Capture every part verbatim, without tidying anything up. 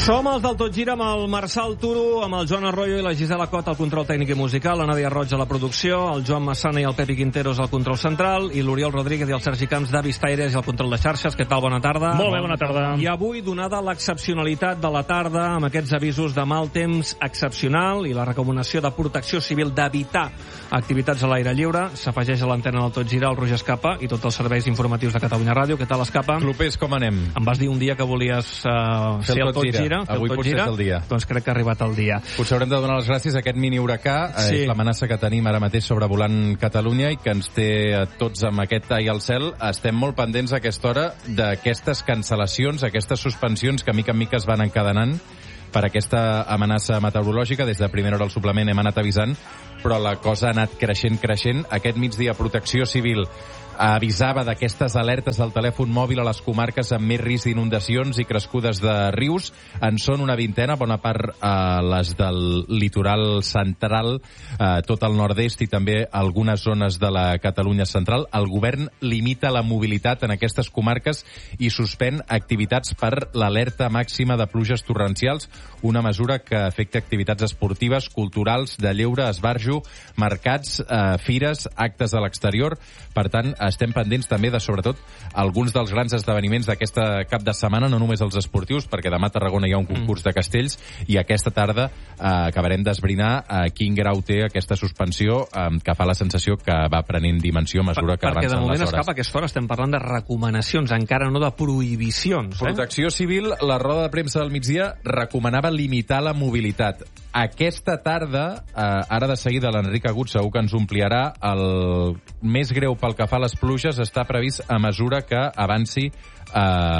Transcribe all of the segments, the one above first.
Som els del Tot Gira amb el Marçal Turo, amb el Joan Arroyo i la Gisela Cot al control tècnic i musical, la Nàdia Roig a la producció, el Joan Massana i el Pepi Quinteros al control central i l'Oriol Rodríguez i el Sergi Camps d'Avistaires i el control de xarxes. Què tal? Bona tarda. Molt bé, bona tarda. I avui, donada l'excepcionalitat de la tarda, amb aquests avisos de mal temps excepcional i la recomanació de Protecció Civil d'evitar activitats a l'aire lliure, s'afegeix a l'antena del Tot Gira el Roger Escapa i tots els serveis informatius de Catalunya Ràdio. Què tal, Escapa? Clubers, com anem? Em vas dir un dia que volies uh, fer el Tot Gira. Avui potser gira, és el dia. Doncs crec que ha arribat el dia. Potser haurem de donar les gràcies a aquest mini huracà, sí. És l'amenaça que tenim ara mateix sobrevolant Catalunya i que ens té a tots amb aquest tall al cel. Estem molt pendents a aquesta hora d'aquestes cancel·lacions, aquestes suspensions que mica en mica es van encadenant per aquesta amenaça meteorològica. Des de primera hora al suplement hem anat avisant, però la cosa ha anat creixent, creixent. Aquest migdia Protecció Civil avisava d'aquestes alertes del telèfon mòbil a les comarques amb més risc d'inundacions i crescudes de rius. En són una vintena, bona part a les del litoral central, eh, tot el nord-est i també algunes zones de la Catalunya central. El govern limita la mobilitat en aquestes comarques i suspèn activitats per l'alerta màxima de pluges torrencials, una mesura que afecta activitats esportives, culturals, de lleure, esbarjo, mercats, eh, fires, actes a l'exterior. Per tant, estem pendents també de, sobretot, alguns dels grans esdeveniments d'aquesta cap de setmana, no només els esportius, perquè demà a Tarragona hi ha un concurs de castells, i aquesta tarda eh, acabarem d'esbrinar eh, quin grau té aquesta suspensió, eh, que fa la sensació que va prenent dimensió a mesura que perquè avancen les hores. Perquè de moment, Escapa, a aquesta hora estem parlant de recomanacions, encara no de prohibicions. Eh? Protecció Civil, la roda de premsa del migdia, recomanava limitar la mobilitat. Aquesta tarda, eh, ara de seguida l'Enric Agut segur que ens ompliarà, el més greu pel que fa a les pluges està previst a mesura que avanci, eh,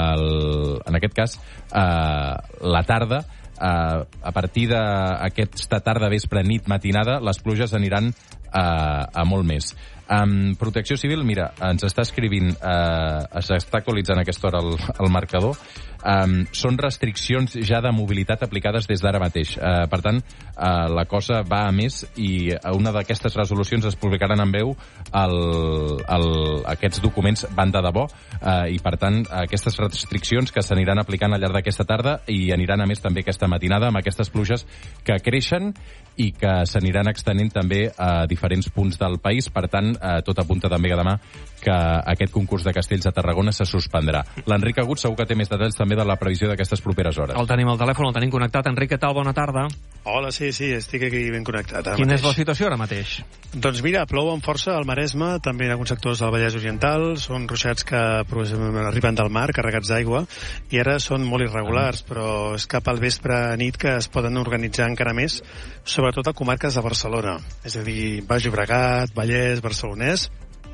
el, en aquest cas, eh, la tarda. Eh, a partir d'aquesta tarda, vespre, nit, matinada, les pluges aniran eh, a molt més. Um, Protecció Civil, mira, ens està escrivint, eh, s'està actualitzant a aquesta hora el, el marcador. Um, són restriccions ja de mobilitat aplicades des d'ara mateix. Uh, per tant, uh, la cosa va a més i una d'aquestes resolucions es publicaran en breu. El, el, aquests documents van de debò uh, i, per tant, aquestes restriccions que s'aniran aplicant al llarg d'aquesta tarda i aniran a més també aquesta matinada amb aquestes pluges que creixen i que s'aniran extenent també a diferents punts del país. Per tant, uh, tot apunta també que demà que aquest concurs de castells a Tarragona se suspendrà. L'Enric Agut segur que té més detalls també de la previsió d'aquestes properes hores. El tenim al telèfon, el tenim connectat. Enric, què tal? Bona tarda. Hola, sí, sí, estic aquí ben connectat. Quina mateix. és la situació ara mateix? Doncs mira, plou amb força al Maresme, també en alguns sectors del Vallès Oriental, són ruixats que arriben del mar, carregats d'aigua, i ara són molt irregulars, però és cap al vespre nit que es poden organitzar encara més, sobretot a comarques de Barcelona, és a dir, Baix Llobregat, Vallès, Barcelonès.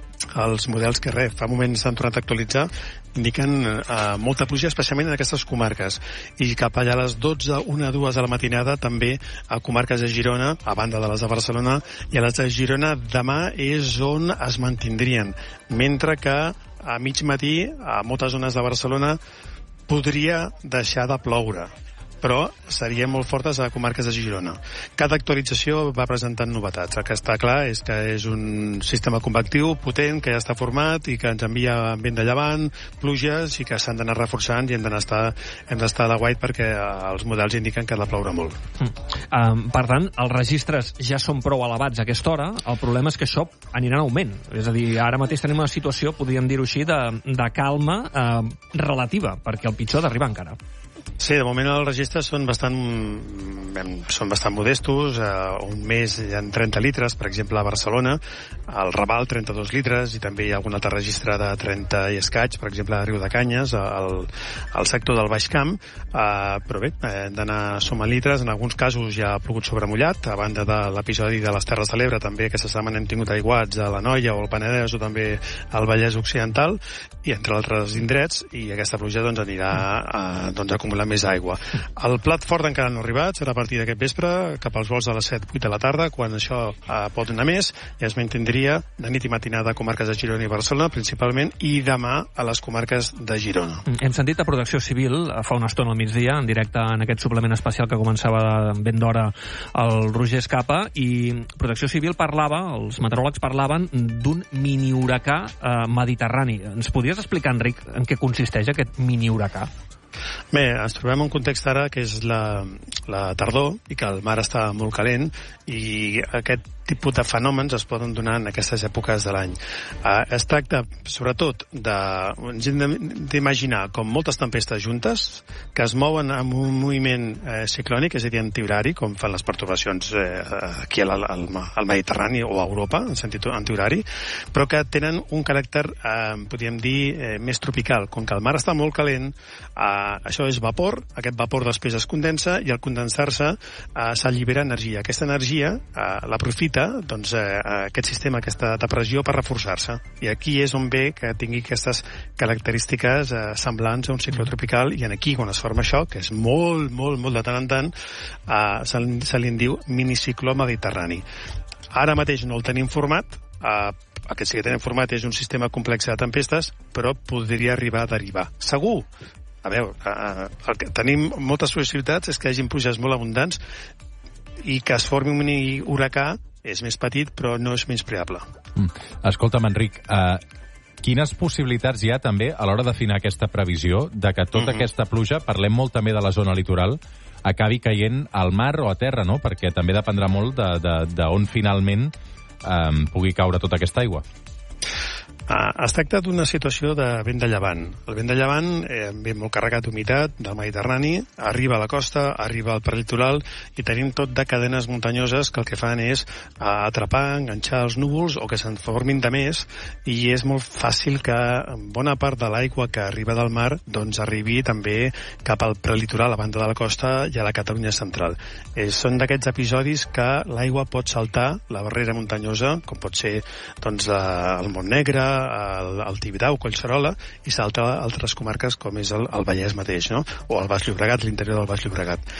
Els models que res, fa un moment s'han tornat a actualitzar, indiquen eh, molta pluja, especialment en aquestes comarques. I cap allà a les dotze, una, dues de la matinada, també a comarques de Girona, a banda de les de Barcelona, i a les de Girona demà és on es mantindrien. Mentre que a mig matí, a moltes zones de Barcelona, podria deixar de ploure, però serien molt fortes a comarques de Girona. Cada actualització va presentant novetats. El que està clar és que és un sistema convectiu potent, que ja està format i que ens envia vent de llevant, pluges, i que s'han d'anar reforçant i hem d'estar hem d'estar a l'aguait perquè els models indiquen que ha de ploure molt. Mm. Um, per tant, els registres ja són prou elevats a aquesta hora. El problema és que això anirà en augment. És a dir, ara mateix tenim una situació, podríem dir-ho així, de, de calma eh, relativa, perquè el pitjor ha d'arribar encara. Sí, de moment els registres són bastant són bastant modestos. Uh, un mes hi ha trenta litres, per exemple, a Barcelona, al Raval trenta-dos litres, i també hi ha algun altre registre de trenta i escaig, per exemple, a Riu de Canyes, al, al sector del Baix Camp. Uh, però bé, hem d'anar sumant litres. En alguns casos ja ha plogut sobre mullat, a banda de l'episodi de les Terres de l'Ebre. També aquesta setmana hem tingut aiguats a l'Anoia o al Penedès o també al Vallès Occidental, i entre altres indrets, i aquesta pluja doncs, anirà uh, doncs, acumulant més aigua. El plat fort encara no ha arribat, serà a partir d'aquest vespre, cap als vols de les set vuit de la tarda, quan això eh, pot anar més, i es mantindria de nit i matinada a comarques de Girona i Barcelona, principalment, i demà a les comarques de Girona. Hem sentit a Protecció Civil fa una estona al migdia, en directe en aquest suplement especial que començava ben d'hora el Roger Escapa, i Protecció Civil parlava, els meteoròlegs parlaven d'un mini-huracà eh, mediterrani. Ens podries explicar, Enric, en què consisteix aquest mini-huracà? Bé, ens trobem en un context ara que és la, la tardor i que el mar està molt calent i aquest tipus de fenòmens es poden donar en aquestes èpoques de l'any. Uh, es tracta, sobretot, de, ens hem d'imaginar com moltes tempestes juntes que es mouen amb un moviment eh, ciclònic, és a dir, antihorari, com fan les pertorbacions eh, aquí al, al, al Mediterrani o a Europa, en sentit antihorari, però que tenen un caràcter, eh, podríem dir, eh, més tropical. Com que el mar està molt calent, eh, això és vapor, aquest vapor després es condensa i al condensar-se eh, s'allibera energia. Aquesta energia eh, l'aprofita doncs, eh, aquest sistema, aquesta depressió per reforçar-se. I aquí és on ve que tingui aquestes característiques eh, semblants a un cicló tropical i en aquí, quan es forma això, que és molt, molt, molt de tant en tant, eh, se, se li en diu minicicló mediterrani. Ara mateix no el tenim format, eh, el que sí que tenim format és un sistema complex de tempestes, però podria arribar a derivar. Segur! A veure, eh, el que tenim moltes possibilitats és que hi hagi pluges molt abundants i que es formi un mini huracà és més petit, però no és menys preable. Mm. Escolta'm, Enric, eh, quines possibilitats hi ha també a l'hora d'afinar aquesta previsió de que tota mm-hmm. aquesta pluja, parlem molt també de la zona litoral, acabi caient al mar o a terra, no? Perquè també dependrà molt de, de, de on finalment eh, pugui caure tota aquesta aigua. Uh, es tracta d'una situació de vent de llevant. El vent de llevant eh, ve molt carregat d'humitat del Mediterrani, arriba a la costa, arriba al prelitoral i tenim tot de cadenes muntanyoses que el que fan és uh, atrapar, enganxar els núvols o que se'n formin de més i és molt fàcil que bona part de l'aigua que arriba del mar doncs arribi també cap al prelitoral, a banda de la costa i a la Catalunya central. Eh, són d'aquests episodis que l'aigua pot saltar la barrera muntanyosa, com pot ser doncs, la, el Montnegre, el, el Tibidabo, Collserola, i salta a altres comarques com és el, el Vallès mateix, no? O el Baix Llobregat, l'interior del Baix Llobregat.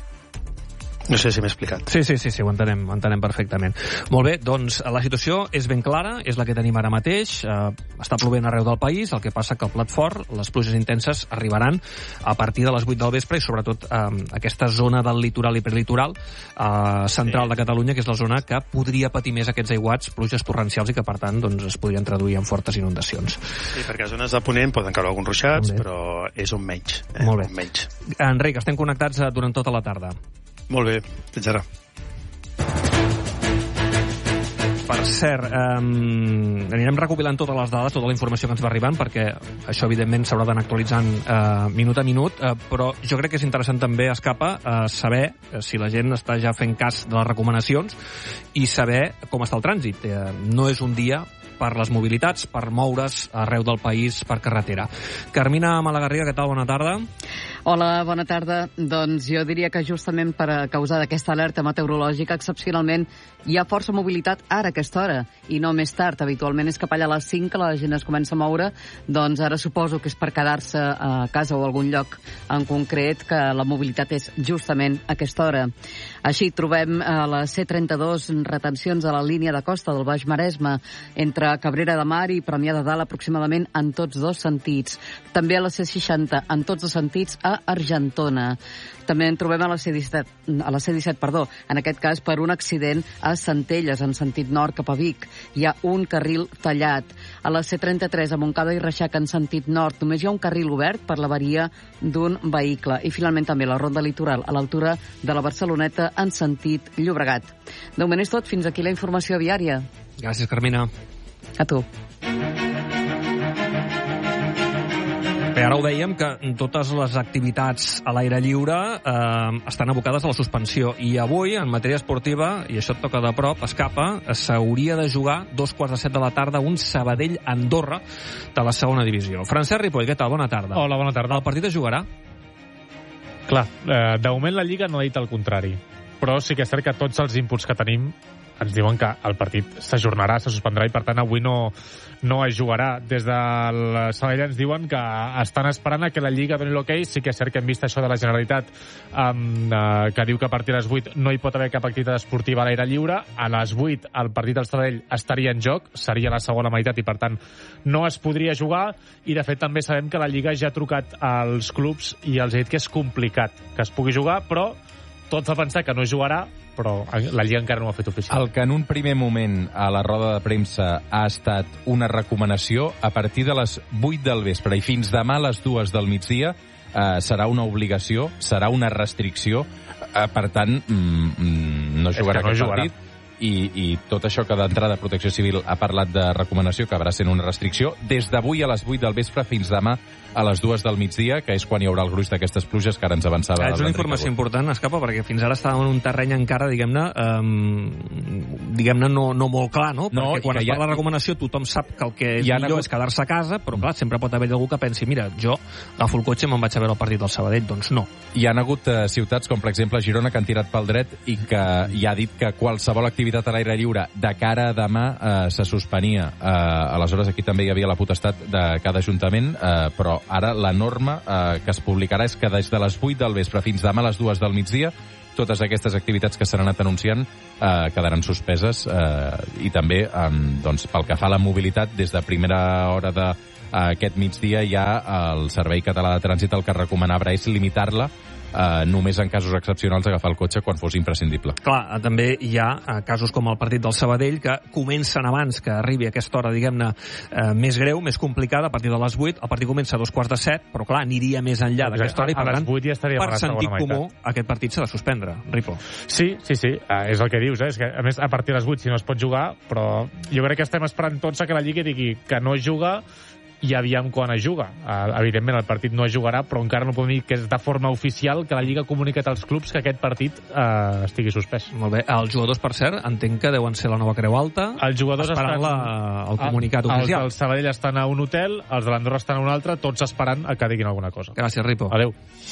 No sé si m'he explicat. Sí, sí, sí, sí, ho entenem, ho entenem perfectament. Molt bé, doncs la situació és ben clara, és la que tenim ara mateix, eh, està plovent arreu del país, el que passa que al plat fort les pluges intenses arribaran a partir de les vuit del vespre i sobretot eh, aquesta zona del litoral i prelitoral eh, central sí. de Catalunya, que és la zona que podria patir més aquests aiguats, pluges torrencials i que per tant doncs, es podrien traduir en fortes inundacions. Sí, perquè a zones de Ponent poden caure alguns ruixats, però és on menys. Eh? Molt bé. On menys. Enric, estem connectats durant tota la tarda. Molt bé, fins ara. Per cert, eh, anirem recopilant totes les dades, tota la informació que ens va arribant, perquè això, evidentment, s'haurà d'anar actualitzant eh, minut a minut, eh, però jo crec que és interessant també, Escapa, eh, saber si la gent està ja fent cas de les recomanacions i saber com està el trànsit. Eh, no és un dia per les mobilitats, per moure's arreu del país per carretera. Carmina Malagarriga, què tal? Bona tarda. Hola, bona tarda. Doncs jo diria que justament per a causa d'aquesta alerta meteorològica, excepcionalment, hi ha força mobilitat ara a aquesta hora, i no més tard. Habitualment és cap allà a les cinc que la gent es comença a moure, doncs ara suposo que és per quedar-se a casa o a algun lloc en concret que la mobilitat és justament a aquesta hora. Així trobem a la C trenta-dos retencions a la línia de costa del Baix Maresme entre Cabrera de Mar i Premià de Dalt aproximadament en tots dos sentits. També a la C seixanta en tots dos sentits a Argentona. També en trobem a la C disset, a la C disset, perdó, en aquest cas per un accident a Centelles, en sentit nord cap a Vic. Hi ha un carril tallat. A la C trenta-tres a Montcada i Reixac en sentit nord només hi ha un carril obert per l'avaria d'un vehicle. I finalment també la Ronda Litoral a l'altura de la Barceloneta en sentit Llobregat. De moment és tot. Fins aquí la informació viària. Gràcies, Carmina. A tu. Bé, ara ho dèiem, que totes les activitats a l'aire lliure eh, estan abocades a la suspensió. I avui, en matèria esportiva, i això et toca de prop, Escapa, s'hauria de jugar dos quarts de set de la tarda un Sabadell-Andorra de la segona divisió. Francesc Ripoll, què tal? Bona tarda. Hola, bona tarda. El partit es jugarà? Clar, eh, de moment la Lliga no ha dit el contrari, però sí que és cert que tots els inputs que tenim ens diuen que el partit s'ajornarà, se suspendrà i per tant avui no, no es jugarà. Des del Sabadell ens diuen que estan esperant a que la Lliga doni l'ok. Sí que és cert que hem vist això de la Generalitat um, uh, que diu que a partir de les vuit no hi pot haver cap activitat esportiva a l'aire lliure. A les vuit el partit del Sabadell estaria en joc, seria la segona meitat i per tant no es podria jugar, i de fet també sabem que la Lliga ja ha trucat als clubs i els ha dit que és complicat que es pugui jugar, però tots a pensar que no es jugarà, però la Lliga encara no ho ha fet oficial. El que en un primer moment a la roda de premsa ha estat una recomanació, a partir de les vuit del vespre i fins demà a les dues del migdia eh, serà una obligació, serà una restricció, eh, per tant, mm, no jugarà no aquest jugarà. partit. I, i tot això que d'entrada Protecció Civil ha parlat de recomanació acabarà sent una restricció des d'avui a les vuit del vespre fins demà a les dues del migdia, que és quan hi haurà el gruix d'aquestes pluges que ara ens avançava. Ah, és una informació important, Escapa, perquè fins ara estàvem en un terreny encara, diguem-ne, um, diguem-ne no, no molt clar, no? No, perquè quan es ha... parla de recomanació tothom sap que el que és millor hagut... és quedar-se a casa, però clar, sempre pot haver algú que pensi, mira, jo agafo el cotxe i me'n vaig a veure el partit del Sabadell. Doncs no. Hi ha hagut uh, ciutats com, per exemple, Girona, que han tirat pel dret i que hi ha dit que qualsevol activitat a l'aire lliure de cara a demà uh, se suspenia. Uh, aleshores, aquí també hi havia la potestat de cada ajuntament, uh, però ara la norma eh, que es publicarà és que des de les vuit del vespre fins demà a les dues del migdia totes aquestes activitats que s'han anat anunciant eh, quedaran suspeses eh, i també eh, doncs, pel que fa a la mobilitat des de primera hora d'aquest migdia ja el Servei Català de Trànsit el que recomanava és limitar-la Uh, només en casos excepcionals agafar el cotxe quan fos imprescindible. Clar, també hi ha uh, casos com el partit del Sabadell que comencen abans que arribi a aquesta hora, diguem-ne, uh, més greu, més complicada, a partir de les vuit. El partit comença a dos quarts de set, però clar, aniria més enllà d'aquesta hora i per tant, ja per sentit comú, aquest partit s'ha de suspendre, Ripo. Sí, sí, sí, uh, és el que dius, eh? És que, a més, a partir de les vuit si no es pot jugar, però jo crec que estem esperant tots a que la Lliga digui que no juga i aviam quan es juga. Uh, evidentment el partit no es jugarà, però encara no podem dir que és de forma oficial que la Lliga ha comunicat als clubs que aquest partit uh, estigui suspès. Molt bé. Els jugadors, per cert, entenc que deuen ser la nova Creu Alta. Els jugadors esperant estan... la, el comunicat els oficial. Els del Sabadell estan a un hotel, els de l'Andorra estan a un altre, tots esperant a que diguin alguna cosa. Gràcies, Ripo. Adéu.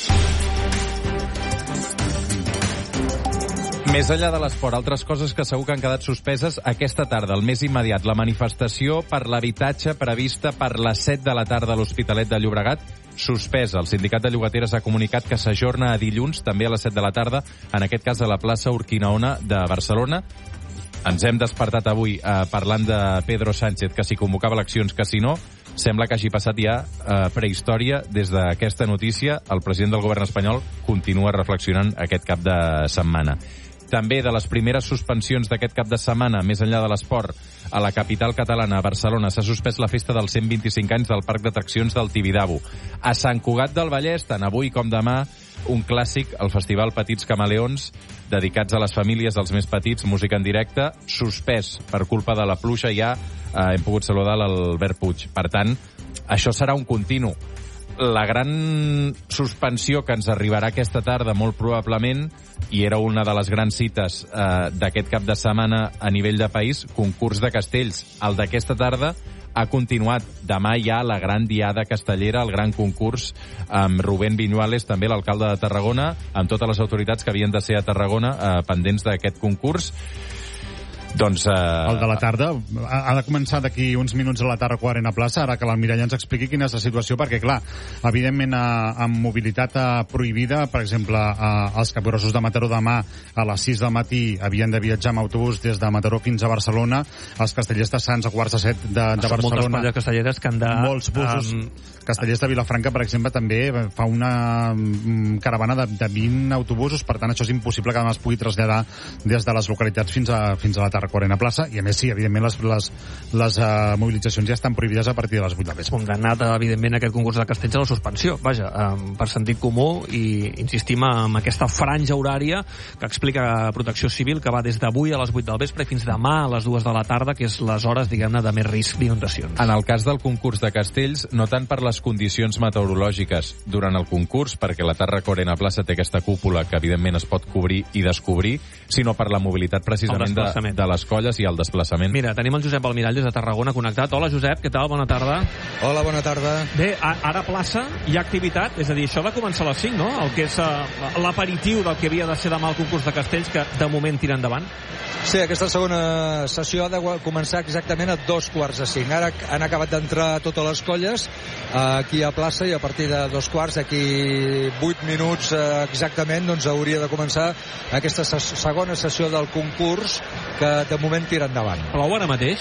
Més enllà de l'esport, altres coses que segur que han quedat suspeses aquesta tarda, el més immediat, la manifestació per l'habitatge prevista per les set de la tarda a l'Hospitalet de Llobregat, suspesa. El sindicat de llogateres ha comunicat que s'ajorna a dilluns, també a les set de la tarda, en aquest cas a la plaça Urquinaona de Barcelona. Ens hem despertat avui eh, parlant de Pedro Sánchez, que si convocava eleccions, que si no, sembla que hagi passat ja eh, prehistòria. Des d'aquesta notícia, el president del govern espanyol continua reflexionant aquest cap de setmana. També de les primeres suspensions d'aquest cap de setmana, més enllà de l'esport, a la capital catalana, a Barcelona, s'ha suspès la festa dels cent vint-i-cinc anys del Parc d'Atraccions del Tibidabo. A Sant Cugat del Vallès, tant avui com demà, un clàssic, el Festival Petits Camaleons, dedicats a les famílies dels més petits, música en directe, suspès per culpa de la pluja. Ja eh, hem pogut saludar l'Albert Puig. Per tant, això serà un continu. La gran suspensió que ens arribarà aquesta tarda, molt probablement, i era una de les grans cites eh, d'aquest cap de setmana a nivell de país, concurs de castells. El d'aquesta tarda ha continuat. Demà hi ha la gran diada castellera, el gran concurs amb Rubén Viñuales, també l'alcalde de Tarragona, amb totes les autoritats que havien de ser a Tarragona eh, pendents d'aquest concurs. Doncs, eh... El de la tarda ha, ha de començar d'aquí uns minuts a la Tarraco Arena Plaça, ara que l'Almirall ens expliqui quina és la situació, perquè, clar, evidentment, eh, amb mobilitat eh, prohibida, per exemple, eh, els capgrossos de Mataró demà a les sis del matí havien de viatjar amb autobús des de Mataró fins a Barcelona, els castellers de Sants a quarts de set de, de Són Barcelona. Moltes palles castelleres que han de... Molts busos. Um... Castellers de Vilafranca, per exemple, també fa una um, caravana de, de vint autobusos, per tant, això és impossible que demà es pugui traslladar des de les localitats fins a, fins a la Tarraco Arena Plaça, i a més, sí, evidentment, les, les, les uh, mobilitzacions ja estan prohibides a partir de les vuit del vespre. Condemnat, evidentment, aquest concurs de castells a la suspensió. Vaja, um, per sentit comú, i insistim en aquesta franja horària que explica Protecció Civil, que va des d'avui a les vuit del vespre fins demà a les dues de la tarda, que és les hores, diguem-ne, de més risc d'inundacions. En el cas del concurs de castells, no tant per les condicions meteorològiques durant el concurs, perquè la Tarraco Arena Plaça té aquesta cúpula que, evidentment, es pot cobrir i descobrir, sinó per la mobilitat, precisament, de, de les colles i el desplaçament. Mira, tenim el Josep Almirall des de Tarragona connectat. Hola, Josep, què tal? Bona tarda. Hola, bona tarda. Bé, ara a plaça hi ha activitat, és a dir, això ha de començar a les cinc, no? El que és uh, l'aperitiu del que havia de ser demà el concurs de castells, que de moment tira endavant. Sí, aquesta segona sessió ha de començar exactament a dos quarts de cinc. Ara han acabat d'entrar totes les colles aquí a plaça, i a partir de dos quarts, d'aquí vuit minuts exactament, doncs hauria de començar aquesta segona sessió del concurs, que de moment tira endavant. Plou ara mateix?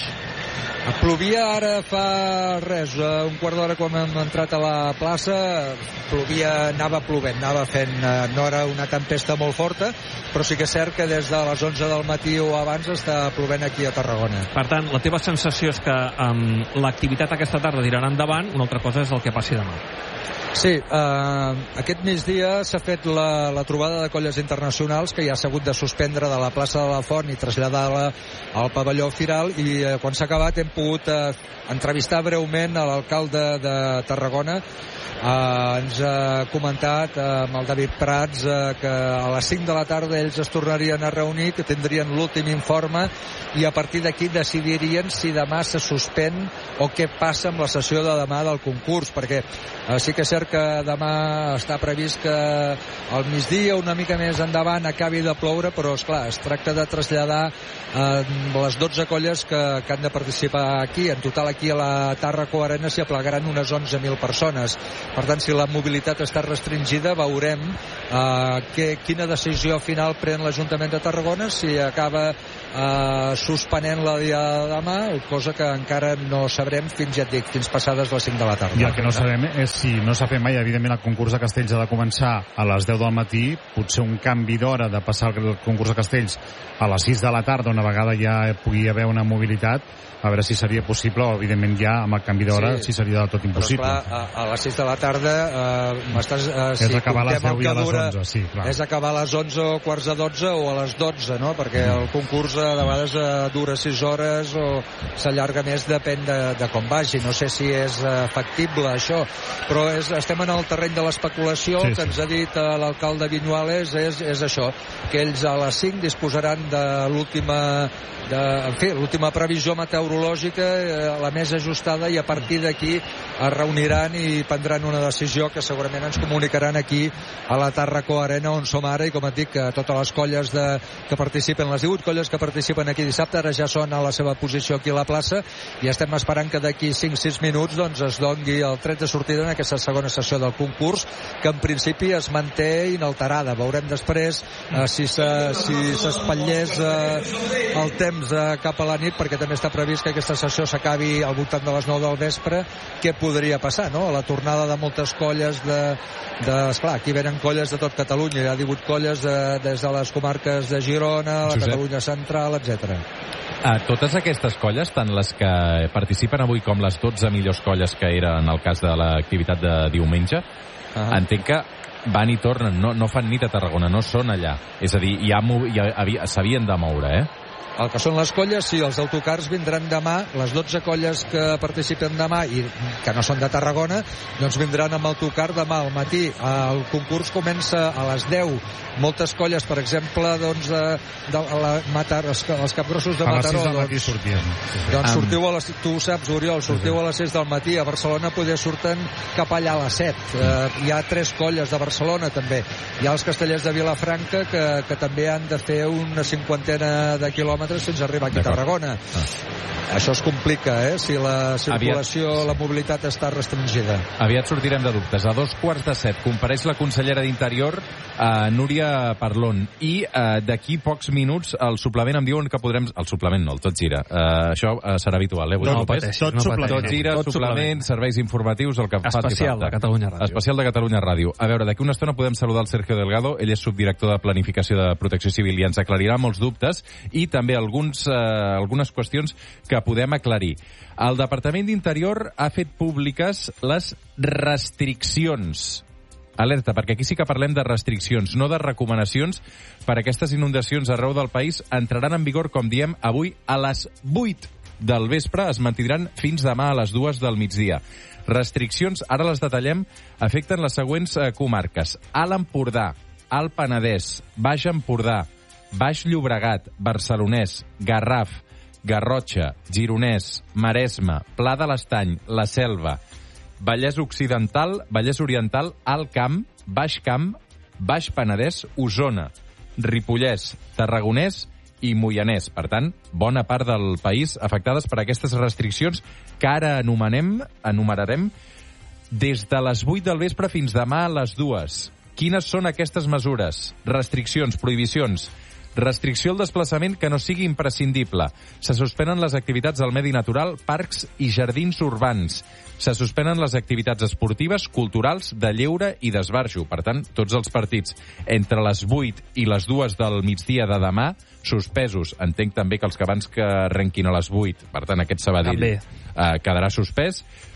Plovia ara fa res, un quart d'hora quan hem entrat a la plaça, plovia, anava plovent, anava fent, no era una tempesta molt forta, però sí que és cert que des de les onze del matí o abans està plovent aquí a Tarragona. Per tant, la teva sensació és que um, l'activitat aquesta tarda tirarà endavant, una altra cosa és el que passi demà. Sí, eh, aquest migdia s'ha fet la, la trobada de colles internacionals que ja s'ha hagut de suspendre de la plaça de la Font i traslladar-la al pavelló Firal, i eh, quan s'ha acabat hem pogut eh, entrevistar breument a l'alcalde de Tarragona. Uh, ens ha comentat uh, amb el David Prats uh, que a les cinc de la tarda ells es tornarien a reunir, que tindrien l'últim informe i a partir d'aquí decidirien si demà se suspèn o què passa amb la sessió de demà del concurs, perquè uh, sí que és cert que demà està previst que al migdia, una mica més endavant, acabi de ploure, però esclar, es tracta de traslladar uh, les dotze colles que, que han de participar aquí. En total aquí a la Tàrraco Arena s'hi aplegaran unes onze mil persones. Per tant, si la mobilitat està restringida, veurem eh, que, quina decisió final pren l'Ajuntament de Tarragona, si acaba eh, suspenent la dia de demà, cosa que encara no sabrem fins, ja et dic, fins passades les cinc de la tarda. I el que no sabem és si no s'ha fet mai, evidentment el concurs de Castells ha de començar a les deu del matí, potser un canvi d'hora de passar el concurs de Castells a les sis de la tarda, una vegada ja pugui haver una mobilitat, a veure si seria possible, o evidentment ja amb el canvi d'hora sí, si seria del tot impossible. Però clar, a, a les sis de la tarda eh, m'estàs... Eh, és si acabar a les deu i a les dura, onze, sí, clar. És acabar a les onze o quarts de dotze o a les dotze, no? Perquè mm. el concurs eh, de vegades eh, dura sis hores o s'allarga més, depèn de, de com vagi. No sé si és eh, factible això, però és, estem en el terreny de l'especulació. Sí, que sí. ens ha dit eh, l'alcalde Viñuales és, és això, que ells a les cinc disposaran de l'última de, en fi, l'última previsió meteorològica, eh, la més ajustada, i a partir d'aquí es reuniran i prendran una decisió que segurament ens comunicaran aquí a la Tàrraco Arena on som ara, i com et dic, que totes les colles de, que participen, les divuit colles que participen aquí dissabte, ara ja són a la seva posició aquí a la plaça, i estem esperant que d'aquí cinc sis minuts doncs es dongui el tret de sortida en aquesta segona sessió del concurs, que en principi es manté inalterada. Veurem després eh, si s'espatllés si eh, el temps eh, cap a la nit, perquè també està previst que aquesta sessió s'acabi al voltant de les nou del vespre. Què podria passar, no? La tornada de moltes colles de, de esclar, aquí venen colles de tot Catalunya, hi ha divuit colles de, des de les comarques de Girona, la Josep. Catalunya Central, etcètera. A totes aquestes colles, tant les que participen avui com les dotze millors colles que era en el cas de l'activitat de diumenge, uh-huh. entenc que van i tornen, no, no fan nit a Tarragona, no són allà. És a dir, ja, ja s'havien de moure, eh? El que són les colles, sí, els autocars vindran demà, les dotze colles que participen demà i que no són de Tarragona, doncs vindran amb autocar demà al matí. El concurs comença a les deu. Moltes colles, per exemple, doncs, de, de la Matar, els, els capgrossos de Mataró. A les sis del matí doncs, sortien. Sí. Doncs um. sortiu a les, tu ho saps, Oriol, sortiu a les sis del matí. A Barcelona poder surten cap allà a les set. Uh, hi ha tres colles de Barcelona, també. Hi ha els castellers de Vilafranca, que, que també han de fer una cinquantena de quilòmetres fins a arribar aquí a Tarragona. Ah. Això es complica, eh? Si la circulació, Aviat... la mobilitat està restringida. Aviat sortirem de dubtes. A dos quarts de set compareix la consellera d'Interior, eh, Núria Parlon, i eh, d'aquí pocs minuts el suplement em diuen que podrem... El suplement no, el Tot Gira. Eh, això eh, serà habitual, eh? No, no pateixi, tot, no suplement. Tot Gira, tot suplement, suplement, serveis informatius, el que faci falta. Especial de Catalunya Ràdio. Especial de Catalunya Ràdio. A veure, d'aquí una estona podem saludar el Sergio Delgado, ell és subdirector de Planificació de Protecció Civil i ens aclarirà molts dubtes i també alguns, eh, algunes qüestions que podem aclarir. El Departament d'Interior ha fet públiques les restriccions. Alerta, perquè aquí sí que parlem de restriccions, no de recomanacions, per aquestes inundacions arreu del país entraran en vigor, com diem, avui a les vuit del vespre, es mantindran fins demà a les dues del migdia. Restriccions, ara les detallem, afecten les següents eh, comarques: Alt Empordà, Alt Penedès, Baix Empordà, Baix Llobregat, Barcelonès, Garraf, Garrotxa, Gironès, Maresme, Pla de l'Estany, La Selva, Vallès Occidental, Vallès Oriental, Alt Camp, Baix Camp, Baix Penedès, Osona, Ripollès, Tarragonès i Moianès. Per tant, bona part del país afectades per aquestes restriccions que ara anomenem, enumerarem des de les vuit del vespre fins demà a les dues. Quines són aquestes mesures? Restriccions, prohibicions. Restricció al desplaçament que no sigui imprescindible. Se suspenen les activitats al medi natural, parcs i jardins urbans. Se suspenen les activitats esportives, culturals, de lleure i d'esbarjo. Per tant, tots els partits entre les vuit i les dues del migdia de demà, suspesos. Entenc també que els que abans que arrenquin a les vuit, per tant, aquest Sabadell eh, quedarà suspès.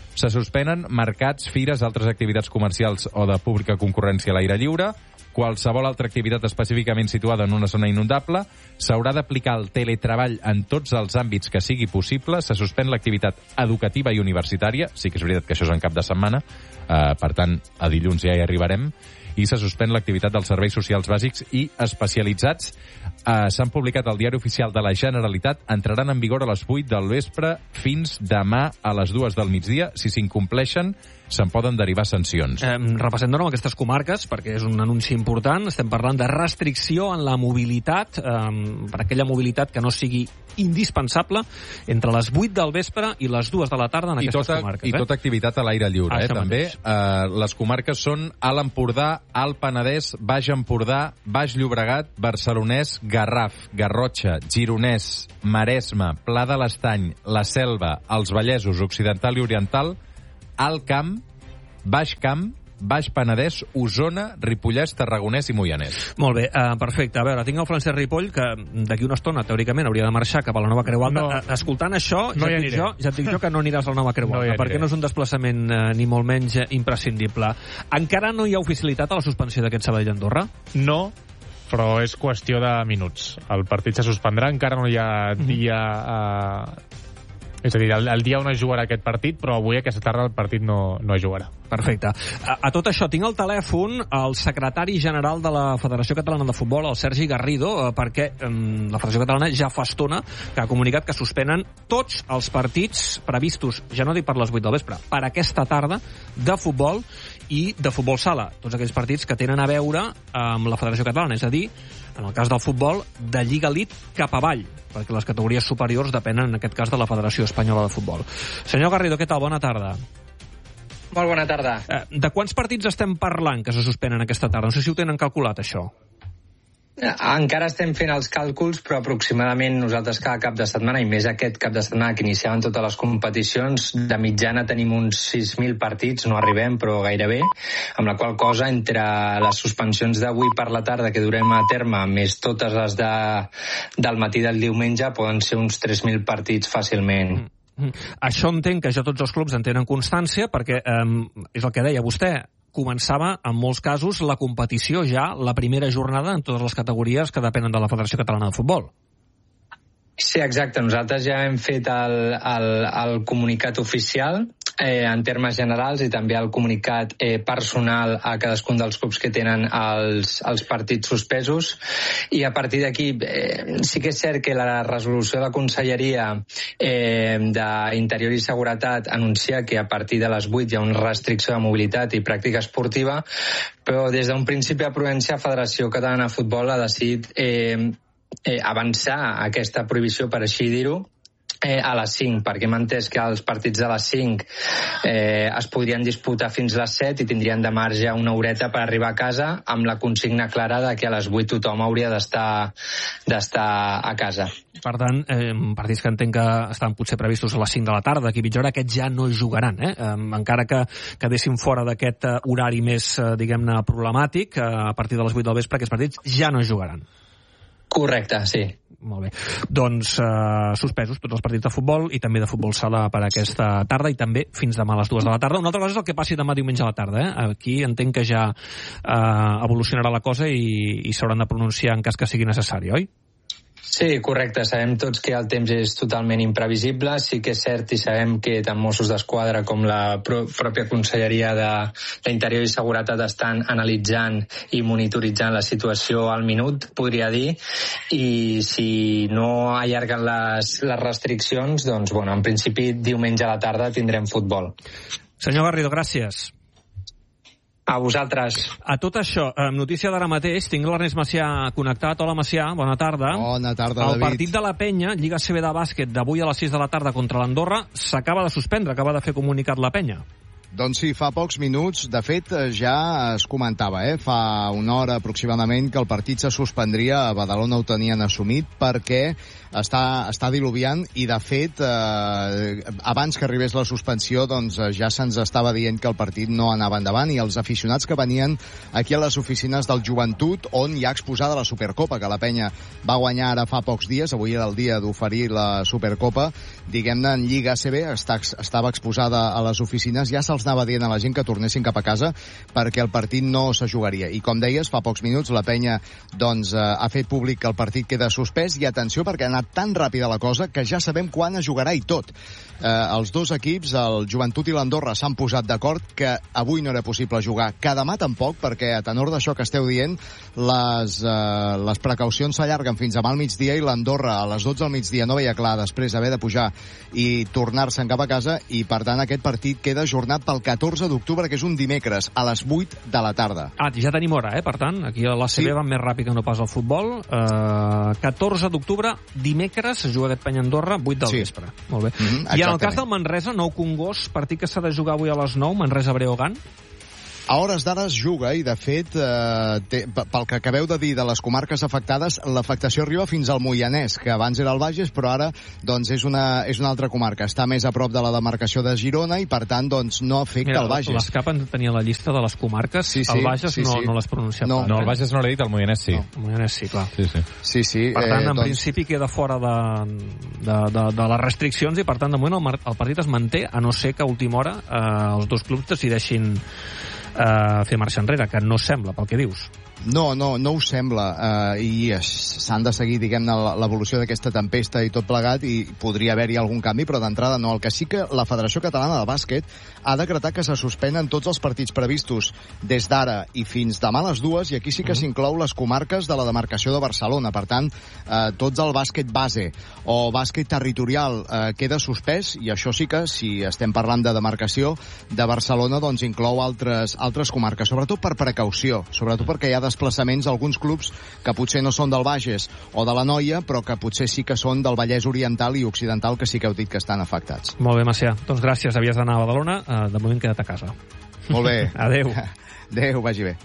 Se suspenen mercats, fires, altres activitats comercials o de pública concurrència a l'aire lliure. Qualsevol altra activitat específicament situada en una zona inundable. S'haurà d'aplicar el teletreball en tots els àmbits que sigui possible. Se suspèn l'activitat educativa i universitària. Sí que és veritat que això és en cap de setmana. Uh, per tant, a dilluns ja hi arribarem. I se suspèn l'activitat dels serveis socials bàsics i especialitzats. Uh, S'han publicat al Diari Oficial de la Generalitat. Entraran en vigor a les vuit del vespre fins demà a les dues del migdia. Si s'incompleixen, se'n poden derivar sancions. Eh, repassem de nou aquestes comarques, perquè és un anunci important. Estem parlant de restricció en la mobilitat, eh, per aquella mobilitat que no sigui indispensable, entre les vuit del vespre i les dues de la tarda en I aquestes tota, comarques. I eh? tota activitat a l'aire lliure, Això eh, també. Eh, les comarques són Alt Empordà, Alt Penedès, Baix Empordà, Baix Llobregat, Barcelonès, Garraf, Garrotxa, Gironès, Maresme, Pla de l'Estany, la Selva, els Vallesos Occidental i Oriental, Alt Camp, Baix Camp, Baix Penedès, Osona, Ripollès, Tarragonès i Moianès. Molt bé, uh, perfecte. A veure, tinc el Francesc Ripoll, que d'aquí una estona, teòricament, hauria de marxar cap a la Nova Creu Alta. No. Uh, escoltant això, No ja, hi et dic jo, ja et dic jo que no aniràs a la Nova Creu No hi Alta, aniré. perquè no és un desplaçament uh, ni molt menys uh, imprescindible. Encara no hi ha oficialitat a la suspensió d'aquest Sabadell-Andorra? No, però és qüestió de minuts. El partit se suspendrà, encara no hi ha dia... Eh, és a dir, el, el dia on es jugarà aquest partit, però avui, aquesta tarda, el partit no, no es jugarà. Perfecte. A, a tot això, tinc al telèfon el secretari general de la Federació Catalana de Futbol, el Sergi Garrido, eh, perquè eh, la Federació Catalana ja fa estona que ha comunicat que suspenen tots els partits previstos, ja no dic per les vuit del vespre, per aquesta tarda de futbol i de futbol sala. Tots aquells partits que tenen a veure amb la Federació Catalana, és a dir, en el cas del futbol, de Lliga Elite cap avall, perquè les categories superiors depenen, en aquest cas, de la Federació Espanyola de Futbol. Senyor Garrido, què tal? Bona tarda. Molt bona tarda. Eh, de quants partits estem parlant que se suspenen aquesta tarda? No sé si ho tenen calculat, això. Encara estem fent els càlculs, però aproximadament nosaltres cada cap de setmana, i més aquest cap de setmana que iniciaven totes les competicions, de mitjana tenim uns sis mil partits, no arribem, però gairebé, amb la qual cosa, entre les suspensions d'avui per la tarda que durem a terme, més totes les de, del matí del diumenge, poden ser uns tres mil partits fàcilment. Mm. Això entenc que ja tots els clubs en tenen constància, perquè eh, és el que deia vostè, començava, en molts casos, la competició ja, la primera jornada en totes les categories que depenen de la Federació Catalana de Futbol. Sí, exacte. Nosaltres ja hem fet el, el, el comunicat oficial eh, en termes generals i també el comunicat eh, personal a cadascun dels clubs que tenen els, els partits suspesos, i a partir d'aquí eh, sí que és cert que la resolució de la Conselleria eh, d'Interior i Seguretat anuncia que a partir de les vuit hi ha una restricció de mobilitat i pràctica esportiva, però des d'un principi de prudència Federació Catalana de Futbol ha decidit eh, Eh, avançar aquesta prohibició, per així dir-ho, eh, a les cinc, perquè hem entès que els partits de les cinc eh, es podrien disputar fins a les set i tindrien de marge una horeta per arribar a casa, amb la consigna clara de que a les vuit tothom hauria d'estar d'estar a casa. Per tant, eh, partits que entenc que estan potser previstos a les cinc de la tarda, d'aquí mitja hora, aquests ja no jugaran, eh? eh encara que quedessin fora d'aquest eh, horari més, eh, diguem-ne, problemàtic, eh, a partir de les vuit del vespre, aquests partits ja no jugaran. Correcte, sí. Molt bé. Doncs eh, suspesos tots els partits de futbol i també de futbol sala per aquesta tarda i també fins demà a les dues de la tarda. Una altra cosa és el que passi demà diumenge a la tarda. Eh? Aquí entenc que ja eh, evolucionarà la cosa i, i s'hauran de pronunciar en cas que sigui necessari, oi? Sí, correcte. Sabem tots que el temps és totalment imprevisible. Sí que és cert i sabem que tant Mossos d'Esquadra com la pro pròpia Conselleria d'Interior i Seguretat estan analitzant i monitoritzant la situació al minut, podria dir, i si no allarguen les, les restriccions, doncs, bueno, en principi diumenge a la tarda tindrem futbol. Senyor Garrido, gràcies. A vosaltres. A tot això, notícia d'ara mateix, tinc l'Ernest Macià connectat. Hola, Macià, bona tarda. Bona tarda, El David. partit de la Penya, Lliga C B de bàsquet, d'avui a les sis de la tarda contra l'Andorra, s'acaba de suspendre, acaba de fer comunicat la Penya. Doncs sí, fa pocs minuts, de fet, ja es comentava, eh? Fa una hora aproximadament que el partit se suspendria, a Badalona ho tenien assumit, perquè està, està diluviant i, de fet, eh, abans que arribés la suspensió, doncs ja se'ns estava dient que el partit no anava endavant i els aficionats que venien aquí a les oficines del Joventut, on hi ha exposada la Supercopa, que la penya va guanyar ara fa pocs dies, avui era el dia d'oferir la Supercopa, diguem-ne, en Lliga A C B, està, estava exposada a les oficines, ja se'ls anava dient a la gent que tornessin cap a casa perquè el partit no se jugaria. I com deies, fa pocs minuts la penya doncs, eh, ha fet públic que el partit queda suspès i atenció perquè ha anat tan ràpida la cosa que ja sabem quan es jugarà i tot. Eh, els dos equips, el Joventut i l'Andorra, s'han posat d'acord que avui no era possible jugar, que demà tampoc, perquè a tenor d'això que esteu dient, les, eh, les precaucions s'allarguen fins demà al migdia i l'Andorra a les dotze del migdia no veia clar després d'haver de pujar i tornar-se'n cap a casa i, per tant, aquest partit queda ajornat pel catorze d'octubre, que és un dimecres, a les vuit de la tarda. Ah, ja tenim hora, eh? Per tant, aquí a l'A C B sí. van més ràpid que no pas al futbol. Uh, catorze d'octubre, dimecres, es juga aquest Penya-Andorra, vuit del sí. vespre. Molt bé. Mm-hmm, I en el cas del Manresa, Nou Congost, partit que s'ha de jugar avui a les nou, Manresa-Breogán. A hores d'ara es juga i, de fet, eh, té, pel que acabeu de dir de les comarques afectades, l'afectació arriba fins al Moianès, que abans era el Bages, però ara doncs, és, una, és una altra comarca. Està més a prop de la demarcació de Girona i, per tant, doncs, no afecta Mira, el Bages. L'Escap tenia la llista de les comarques, sí, sí, el Bages sí, no, sí. no l'has pronunciat. No, pas, no, eh? el Bages no l'he dit, el Moianès sí. No, el Moianès sí, clar. Sí, sí. sí, sí. Per tant, eh, en doncs... principi queda fora de, de, de, de les restriccions i, per tant, de moment el, el partit es manté, a no ser que a última hora eh, els dos clubs decideixin Uh, fer marxa enrere, que no sembla, pel que dius. No, no, no ho sembla, uh, i s'han de seguir, diguem-ne, l'evolució d'aquesta tempesta i tot plegat, i podria haver-hi algun canvi, però d'entrada no. El que sí que la Federació Catalana de Bàsquet ha decretat que se suspenen tots els partits previstos des d'ara i fins demà a les dues, i aquí sí que mm. s'inclou les comarques de la demarcació de Barcelona. Per tant, eh, tots el bàsquet base o bàsquet territorial eh, queda suspès, i això sí que, si estem parlant de demarcació de Barcelona, doncs inclou altres, altres comarques, sobretot per precaució, sobretot perquè hi ha desplaçaments a alguns clubs que potser no són del Bages o de la Noia, però que potser sí que són del Vallès Oriental i Occidental, que sí que heu dit que estan afectats. Molt bé, Macià. Doncs gràcies. Havies d'anar a Badalona. Uh, de moment queda't a casa. Molt bé. Adéu. Adéu, vagi bé.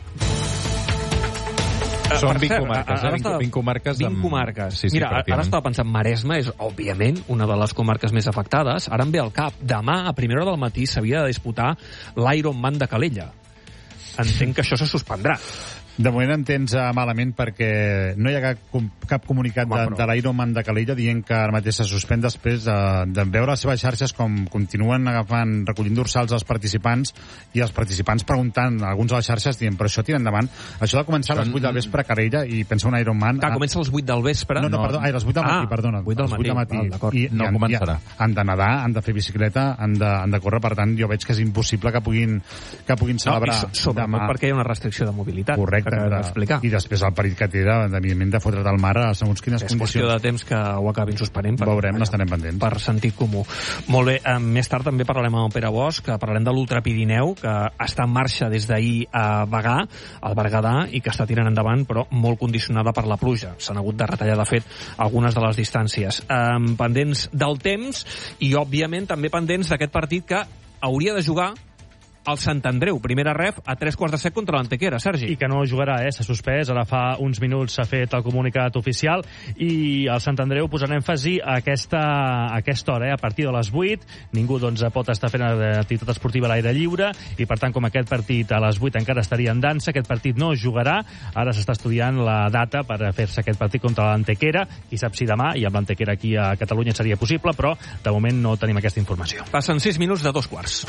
Són vint comarques, eh? Estava, vint comarques. vint amb... comarques. Sí, sí, Mira, ara estava pensant, Maresme és, òbviament, una de les comarques més afectades. Ara em ve al cap. Demà, a primera hora del matí, s'havia de disputar l'Ironman de Calella. Entenc que això se suspendrà. De moment em tens uh, malament perquè no hi ha cap, cap comunicat de, de l'Ironman de Calella dient que ara mateix se suspèn després de, de veure les seves xarxes com continuen agafant, recollint dorsals als participants i els participants preguntant a alguns de les xarxes dient, però això tira endavant. Això de començar a les vuit del vespre a Calella i pensa un Ironman... Que comença a les vuit del vespre? No, no, perdó, ai, a les vuit del matí, ah, perdona. vuit del matí, matí. Val, I, no i, començarà. I, han de nedar, han de fer bicicleta, han de, han de córrer, per tant, jo veig que és impossible que puguin, que puguin celebrar no, i sobretot demà. Perquè hi ha una restricció de mobilitat. Correcte. De, i després el perill que té evidentment de fotre't al mar a segons quines és condicions. És qüestió de temps que ho acabin suspenent. Per, Veurem, n'estarem pendents. Per sentit comú. Molt bé, eh, més tard també parlarem amb Pere Bosch, que parlarem de l'Ultrapirineu, que està en marxa des d'ahir a Bagà, al Berguedà, i que està tirant endavant, però molt condicionada per la pluja. S'han hagut de retallar, de fet, algunes de les distàncies. Eh, pendents del temps i, òbviament, també pendents d'aquest partit que hauria de jugar el Sant Andreu, primera ref, a tres quarts de set contra l'Antequera, Sergi. I que no jugarà, eh? S'ha suspès, ara fa uns minuts s'ha fet el comunicat oficial, i el Sant Andreu posarà èmfasi a aquesta, a aquesta hora, eh? A partir de les vuit, ningú doncs, pot estar fent activitat esportiva a l'aire lliure, i per tant, com aquest partit a les vuit encara estaria en dansa, aquest partit no jugarà, ara s'està estudiant la data per fer-se aquest partit contra l'Antequera, qui sap si demà, i amb l'Antequera aquí a Catalunya seria possible, però de moment no tenim aquesta informació. Passen sis minuts de dos quarts.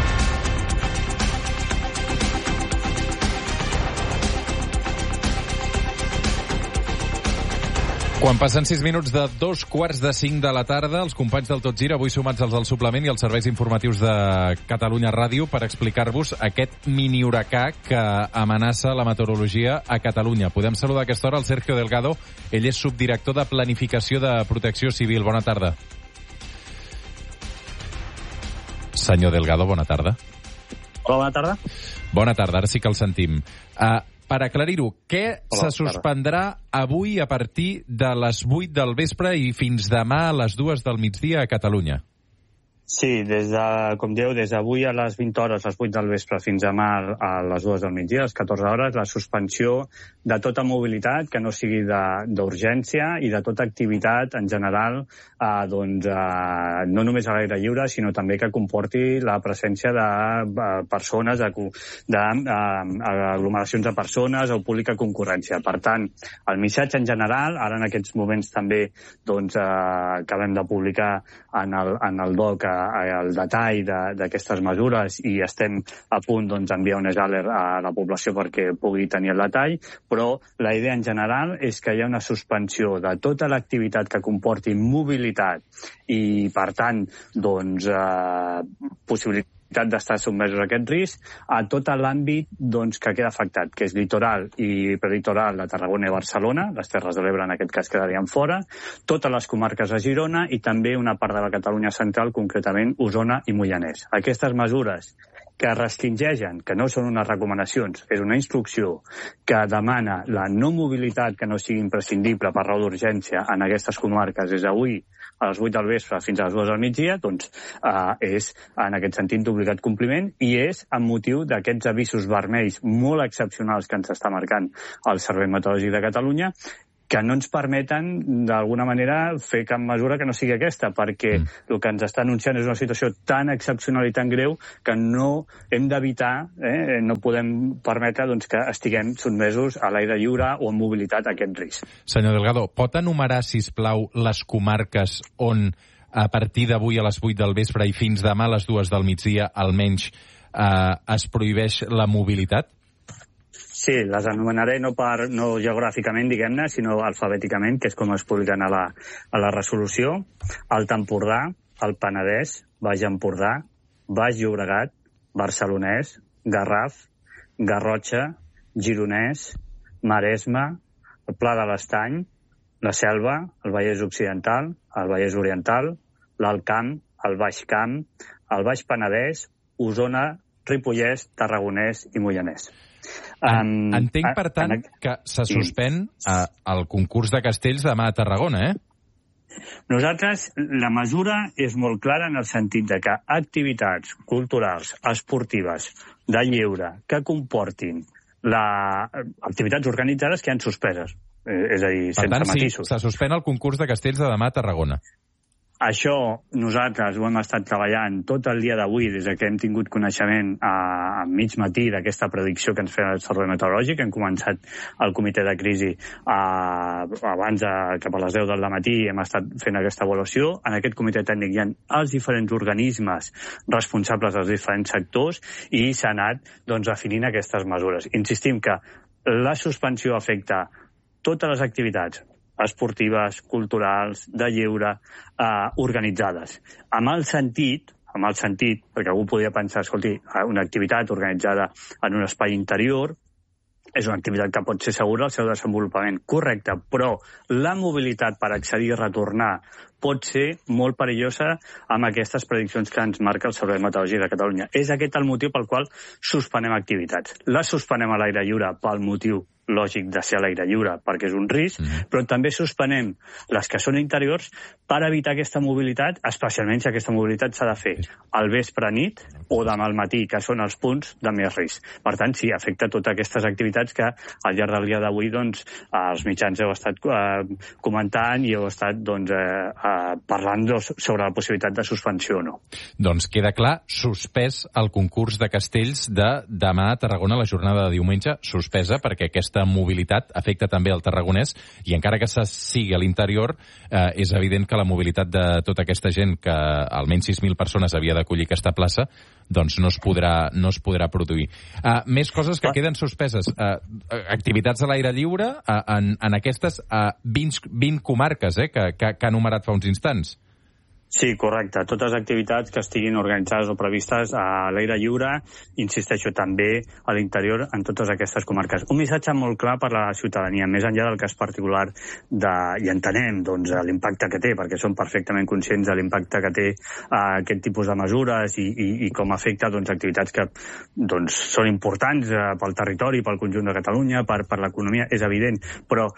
Quan passen sis minuts de dos quarts de cinc de la tarda, els companys del Tot Gira, avui sumats als del suplement i els serveis informatius de Catalunya Ràdio, per explicar-vos aquest mini huracà que amenaça la meteorologia a Catalunya. Podem saludar a aquesta hora el Sergio Delgado, ell és subdirector de Planificació de Protecció Civil. Bona tarda. Senyor Delgado, bona tarda. Hola, bona tarda. Bona tarda, ara sí que el sentim. Uh, Per aclarir-ho, què Hola, se suspendrà avui a partir de les vuit del vespre i fins demà a les dues del migdia a Catalunya? Sí, des de, com dieu, des d'avui a les vint hores, a les vuit del vespre, fins demà a les dues del migdia, a les catorze hores, la suspensió de tota mobilitat que no sigui d'urgència i de tota activitat en general, eh, doncs, eh, no només a l'aire lliure, sinó també que comporti la presència de eh, persones, d'aglomeracions de, de, eh, de persones o pública concurrència. Per tant, el missatge en general, ara en aquests moments també doncs, eh, acabem de publicar en el, en el doc el detall d'aquestes mesures i estem a punt doncs, d'enviar un alert a la població perquè pugui tenir el detall, però la idea en general és que hi ha una suspensió de tota l'activitat que comporti mobilitat i, per tant, doncs, eh, possibilitat d'estar sotmesos a aquest risc a tot l'àmbit doncs, que queda afectat, que és litoral i prelitoral de Tarragona i Barcelona, les Terres de l'Ebre en aquest cas quedarien fora, totes les comarques de Girona i també una part de la Catalunya central, concretament Osona i Moianès. Aquestes mesures que restringeixen, que no són unes recomanacions, és una instrucció que demana la no mobilitat que no sigui imprescindible per raó d'urgència en aquestes comarques des d'avui a les vuit del vespre fins a les dues del migdia, doncs eh, és en aquest sentit d'obligat compliment i és amb motiu d'aquests avisos vermells molt excepcionals que ens està marcant el Servei Meteorològic de Catalunya, que no ens permeten, d'alguna manera, fer cap mesura que no sigui aquesta, perquè mm. el que ens està anunciant és una situació tan excepcional i tan greu que no hem d'evitar, eh, no podem permetre doncs, que estiguem sotmesos a l'aire lliure o en mobilitat a aquest risc. Senyor Delgado, pot enumerar, sisplau, les comarques on a partir d'avui a les vuit del vespre i fins demà a les dues del migdia, almenys, eh, es prohibeix la mobilitat? Sí, les anomenaré no, per, no geogràficament, diguem-ne, sinó alfabèticament, que és com es publiquen a la, a la resolució. Alt Empordà, el Penedès, Baix Empordà, Baix Llobregat, Barcelonès, Garraf, Garrotxa, Gironès, Maresme, el Pla de l'Estany, la Selva, el Vallès Occidental, el Vallès Oriental, l'Alt Camp, el Baix Camp, el Baix Penedès, Osona, Ripollès, Tarragonès i Moianès. Um, Entenc, per tant, en... que se suspèn uh, el concurs de castells demà a Tarragona, eh? Nosaltres, la mesura és molt clara en el sentit de que activitats culturals, esportives, de lleure, que comportin la... activitats organitzades que han suspeses. Eh, és a dir, per sense tant, matisos. Sí, se suspèn el concurs de castells de demà a Tarragona. Això nosaltres ho hem estat treballant tot el dia d'avui, des que hem tingut coneixement a, a mig matí d'aquesta predicció que ens feia el Servei Meteorològic. Hem començat el comitè de crisi a, abans, de, cap a les deu del matí, hem estat fent aquesta avaluació. En aquest comitè tècnic hi ha els diferents organismes responsables dels diferents sectors i s'ha anat doncs, definint aquestes mesures. Insistim que la suspensió afecta totes les activitats esportives, culturals, de lleure, eh, organitzades. Amb el sentit, amb el sentit, perquè algú podria pensar, escolti, una activitat organitzada en un espai interior és una activitat que pot ser segura al seu desenvolupament. Correcte, però la mobilitat per accedir i retornar pot ser molt perillosa amb aquestes prediccions que ens marca el Servei Meteorològic de Catalunya. És aquest el motiu pel qual suspenem activitats. Les suspenem a l'aire lliure pel motiu lògic de ser a l'aire lliure, perquè és un risc, mm. però també suspenem les que són interiors per evitar aquesta mobilitat, especialment si aquesta mobilitat s'ha de fer al vespre nit o demà al matí, que són els punts de més risc. Per tant, sí, afecta totes aquestes activitats que al llarg del dia d'avui doncs, els mitjans heu estat eh, comentant i heu estat doncs, eh, eh, parlant sobre la possibilitat de suspensió o no. Doncs queda clar, suspès el concurs de castells de demà a Tarragona, la jornada de diumenge, suspesa, perquè aquesta mobilitat afecta també el tarragonès i encara que se sigui a l'interior, eh, és evident que la mobilitat de tota aquesta gent, que almenys sis mil persones havia d'acollir aquesta plaça, doncs no es podrà, no es podrà produir. Uh, més coses que queden suspeses. Uh, activitats a l'aire lliure uh, en, en aquestes uh, vint, vint comarques eh, que, que, que ha enumerat fa uns instants. Sí, correcte. Totes les activitats que estiguin organitzades o previstes a l'aire lliure, insisteixo, també a l'interior en totes aquestes comarques. Un missatge molt clar per a la ciutadania, més enllà del cas particular de, i entenem doncs, l'impacte que té, perquè som perfectament conscients de l'impacte que té uh, aquest tipus de mesures i, i, i com afecta doncs, activitats que doncs, són importants uh, pel territori, pel conjunt de Catalunya, per, per l'economia, és evident, però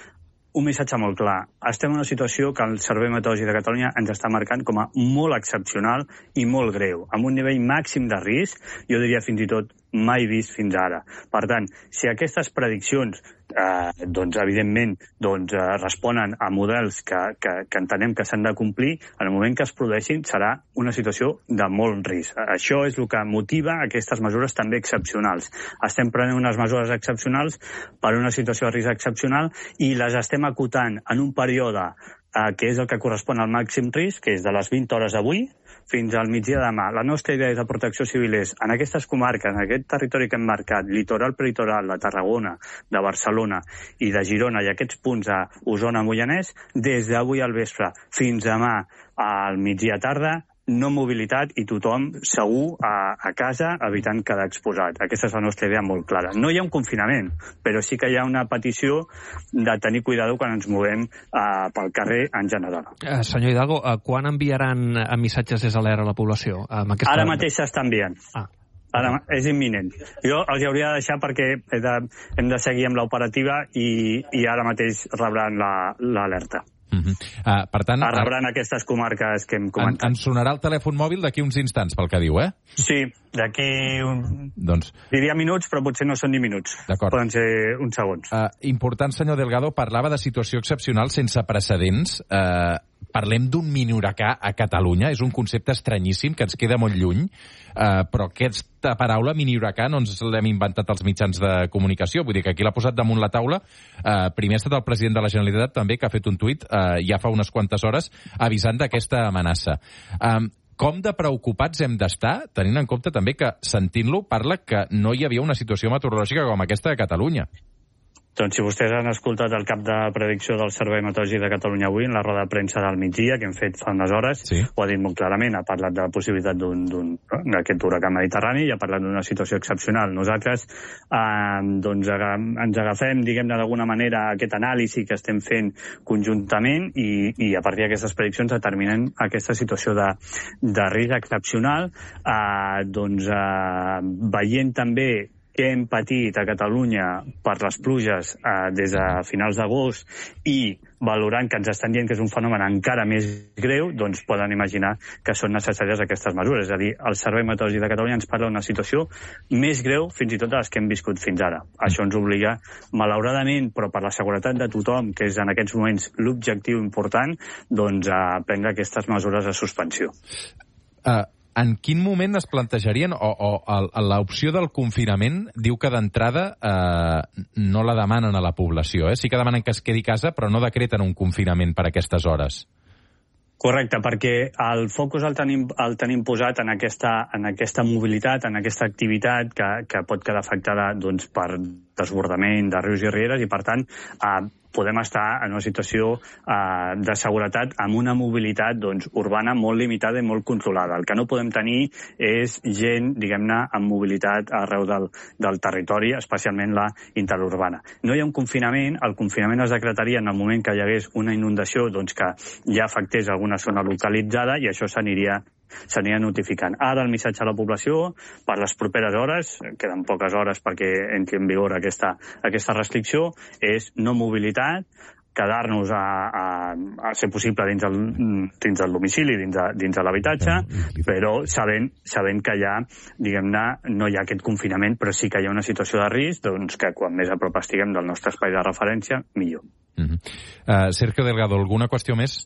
un missatge molt clar. Estem en una situació que el Servei Meteorològic de Catalunya ens està marcant com a molt excepcional i molt greu, amb un nivell màxim de risc, jo diria fins i tot mai vist fins ara. Per tant, si aquestes prediccions eh, doncs, evidentment, doncs, eh, responen a models que, que, que entenem que s'han de complir, en el moment que es produeixin serà una situació de molt risc. Això és el que motiva aquestes mesures també excepcionals. Estem prenent unes mesures excepcionals per una situació de risc excepcional i les estem acotant en un període eh, que és el que correspon al màxim risc, que és de les vint hores d'avui fins al migdia de demà. La nostra idea de Protecció Civil és, en aquestes comarques, en aquest territori que hem marcat, litoral, peritoral, de Tarragona, de Barcelona i de Girona, i aquests punts a Osona, Moianès, des d'avui al vespre fins demà al migdia tarda, no mobilitat i tothom segur a, a casa evitant quedar exposat. Aquesta és la nostra idea molt clara. No hi ha un confinament, però sí que hi ha una petició de tenir cuidado quan ens movem eh, pel carrer en general. Eh, senyor Hidalgo, eh, quan enviaran eh, missatges des de l'E R a la població? Amb aquesta... Ara mateix s'està enviant. Ah. Ara, és imminent. Jo els hauria de deixar perquè he de, hem de seguir amb l'operativa i, i ara mateix rebran l'alerta. La, Uh -huh. uh, per tant, rebran aquestes comarques que hem comentat. En, en sonarà el telèfon mòbil d'aquí uns instants, pel que diu, eh? Sí, d'aquí un... Doncs... diria minuts, però potser no són ni minuts. Poden ser uns segons. Uh, important, senyor Delgado, parlava de situació excepcional sense precedents. Uh, parlem d'un mini-huracà a Catalunya. És un concepte estranyíssim que ens queda molt lluny, uh, però aquesta paraula mini-huracà no ens l'hem inventat als mitjans de comunicació. Vull dir que aquí l'ha posat damunt la taula. Uh, primer ha estat el president de la Generalitat també, que ha fet un tuit uh, ja fa unes quantes hores avisant d'aquesta amenaça. Um, Com de preocupats hem d'estar, tenint en compte també que, sentint-lo, parla que no hi havia una situació meteorològica com aquesta a Catalunya? Doncs si vostès han escoltat el cap de predicció del Servei Meteorològic de Catalunya avui en la roda de premsa del migdia, que hem fet fa unes hores, sí. Ho ha dit molt clarament, ha parlat de la possibilitat d'aquest huracà mediterrani i ha parlat d'una situació excepcional. Nosaltres eh, doncs, ens agafem, diguem-ne d'alguna manera, a aquest anàlisi que estem fent conjuntament i, i a partir d'aquestes prediccions determinem aquesta situació de, de risc excepcional, eh, doncs eh, veient també que hem patit a Catalunya per les pluges eh, des de finals d'agost i valorant que ens estan dient que és un fenomen encara més greu, doncs poden imaginar que són necessàries aquestes mesures. És a dir, el Servei Meteorològic de Catalunya ens parla d'una situació més greu fins i tot de les que hem viscut fins ara. Això ens obliga, malauradament, però per la seguretat de tothom, que és en aquests moments l'objectiu important, doncs a prendre aquestes mesures de suspensió. Uh... En quin moment es plantejarien, o, o l'opció del confinament diu que d'entrada eh, no la demanen a la població, eh? Sí que demanen que es quedi a casa, però no decreten un confinament per aquestes hores. Correcte, perquè el focus el tenim, el tenim posat en aquesta, en aquesta mobilitat, en aquesta activitat que, que pot quedar afectada doncs, per desbordament de rius i rieres i, per tant, eh, podem estar en una situació eh, de seguretat amb una mobilitat doncs, urbana molt limitada i molt controlada. El que no podem tenir és gent, diguem-ne, amb mobilitat arreu del, del territori, especialment la interurbana. No hi ha un confinament, el confinament es decretaria en el moment que hi hagués una inundació doncs, que ja afectés alguna zona localitzada i això s'aniria s'anirà notificant. Ara el missatge a la població per les properes hores, queden poques hores perquè entri en vigor aquesta, aquesta restricció, és no mobilitat, quedar-nos a, a, a ser possible dins el, dins del domicili, dins de, dins de l'habitatge, però sabent, sabent que ja, diguem-ne, no hi ha aquest confinament, però sí que hi ha una situació de risc, doncs que quan més a prop estiguem del nostre espai de referència, millor. Uh-huh. uh, Sergio Delgado, alguna qüestió més?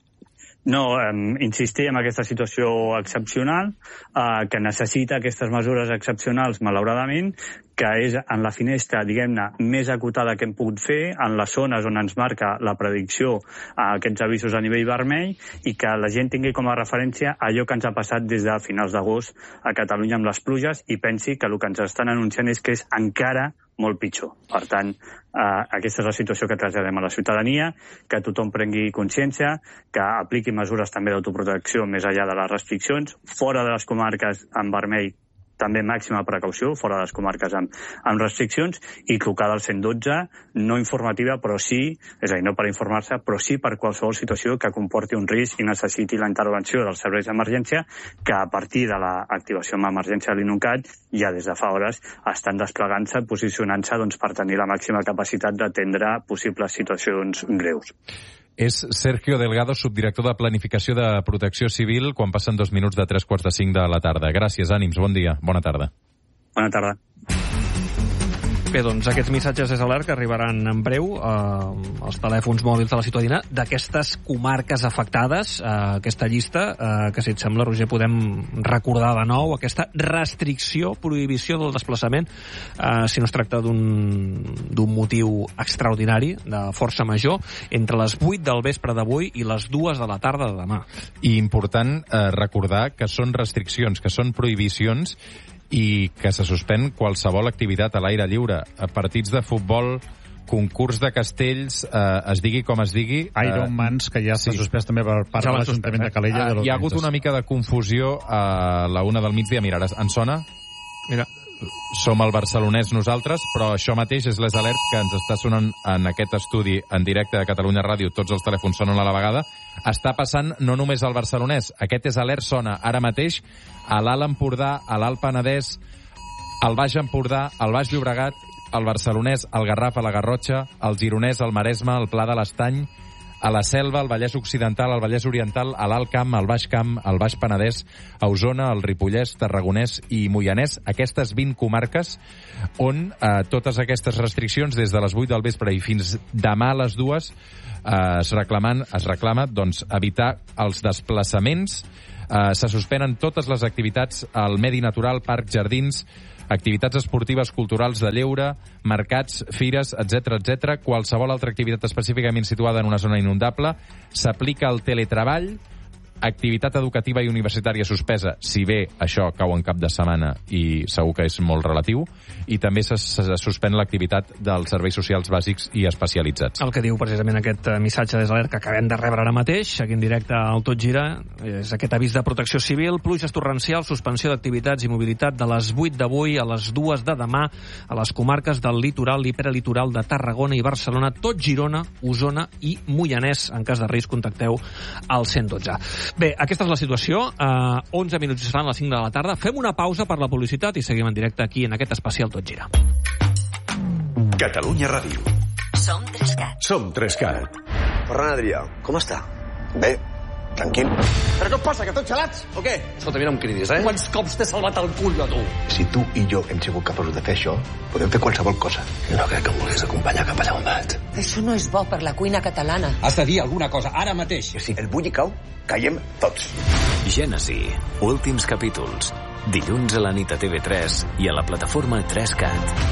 No, eh, insistir en aquesta situació excepcional, eh, que necessita aquestes mesures excepcionals, malauradament, que és en la finestra, diguem-ne, més acotada que hem pogut fer, en les zones on ens marca la predicció a aquests avisos a nivell vermell, i que la gent tingui com a referència allò que ens ha passat des de finals d'agost a Catalunya amb les pluges, i pensi que el que ens estan anunciant és que és encara molt pitjor. Per tant, eh, aquesta és la situació que traslladem a la ciutadania, que tothom prengui consciència, que apliqui mesures també d'autoprotecció més enllà de les restriccions, fora de les comarques en vermell també màxima precaució, fora de les comarques amb, amb restriccions, i trucada al cent dotze, no informativa, però sí, és a dir, no per informar-se, però sí per qualsevol situació que comporti un risc i necessiti la intervenció dels serveis d'emergència, que a partir de l'activació amb emergència de l'INUCAT ja des de fa hores estan desplegant-se, posicionant-se doncs, per tenir la màxima capacitat d'atendre possibles situacions greus. És Sergio Delgado, subdirector de Planificació de Protecció Civil, quan passen dos minuts de tres quarts de cinc de la tarda. Gràcies, ànims, bon dia, bona tarda. Bona tarda. Bé, doncs aquests missatges és alert que arribaran en breu eh, als telèfons mòbils de la ciutadania d'aquestes comarques afectades, eh, aquesta llista, eh, que si et sembla, Roger, podem recordar de nou aquesta restricció, prohibició del desplaçament, eh, si no es tracta d'un d'un motiu extraordinari, de força major, entre les vuit del vespre d'avui i les dues de la tarda de demà. I important eh, recordar que són restriccions, que són prohibicions, i que se suspèn qualsevol activitat a l'aire lliure. A partits de futbol, concurs de castells, eh, es digui com es digui... Eh, Ironmans, que ja s'ha sí. suspès també per part ja de l'Ajuntament de Calella. Eh, de hi ha hagut una mica de confusió a la una del migdia. Mira, ara en sona? Mira. Som el barcelonès nosaltres, però això mateix és les alerts que ens està sonant en aquest estudi en directe de Catalunya Ràdio. Tots els telèfons sonen a la vegada. Està passant no només al barcelonès. Aquest és alert sona ara mateix a l'Alt Empordà, a l'Alt Penedès, al Baix Empordà, al Baix Llobregat, al barcelonès, al Garraf, a la Garrotxa, al gironès, al Maresme, al Pla de l'Estany, a la Selva, al Vallès Occidental, al Vallès Oriental, a l'Alt Camp, al Baix Camp, al Baix Penedès, a Osona, al Ripollès, Tarragonès i Moianès, aquestes vint comarques on eh, totes aquestes restriccions des de les vuit del vespre i fins demà a les dues eh, es, reclamen, es reclama doncs, evitar els desplaçaments. Eh, se suspenen totes les activitats al medi natural, parcs, jardins, activitats esportives, culturals, de lleure, mercats, fires, etcètera, etcètera. Qualsevol altra activitat específicament situada en una zona inundable. S'aplica el teletreball, activitat educativa i universitària suspesa, si bé això cau en cap de setmana i segur que és molt relatiu, i també se, se suspèn l'activitat dels serveis socials bàsics i especialitzats. El que diu precisament aquest missatge des d'alert que acabem de rebre ara mateix, aquí en directe al Tot Gira, és aquest avís de protecció civil, pluges torrencials, suspensió d'activitats i mobilitat de les vuit d'avui a les dues de demà a les comarques del litoral i peralitoral de Tarragona i Barcelona, tot Girona, Osona i Moianès. En cas de risc, contacteu al cent dotze. Bé, aquesta és la situació. Uh, onze minuts seran les cinc de la tarda. Fem una pausa per la publicitat i seguim en directe aquí en aquest especial Tot Gira. Catalunya Ràdio. Som Trescat. Som Trescat. Ferran Adrià, com està? Bé, tranquil. Però què et passa, que tots gelats, o què? Escolta, mira, em cridis, eh? Quants cops t'he salvat el cul, a tu? Si tu i jo hem sigut capaços de fer això, podem fer qualsevol cosa. No crec que em vulguis acompanyar cap allà on vaig. Això no és bo per la cuina catalana. Has de dir alguna cosa, ara mateix. I si el bulli cau, caiem tots. Gènesi, últims capítols. Dilluns a la nit a T V tres i a la plataforma Trescat.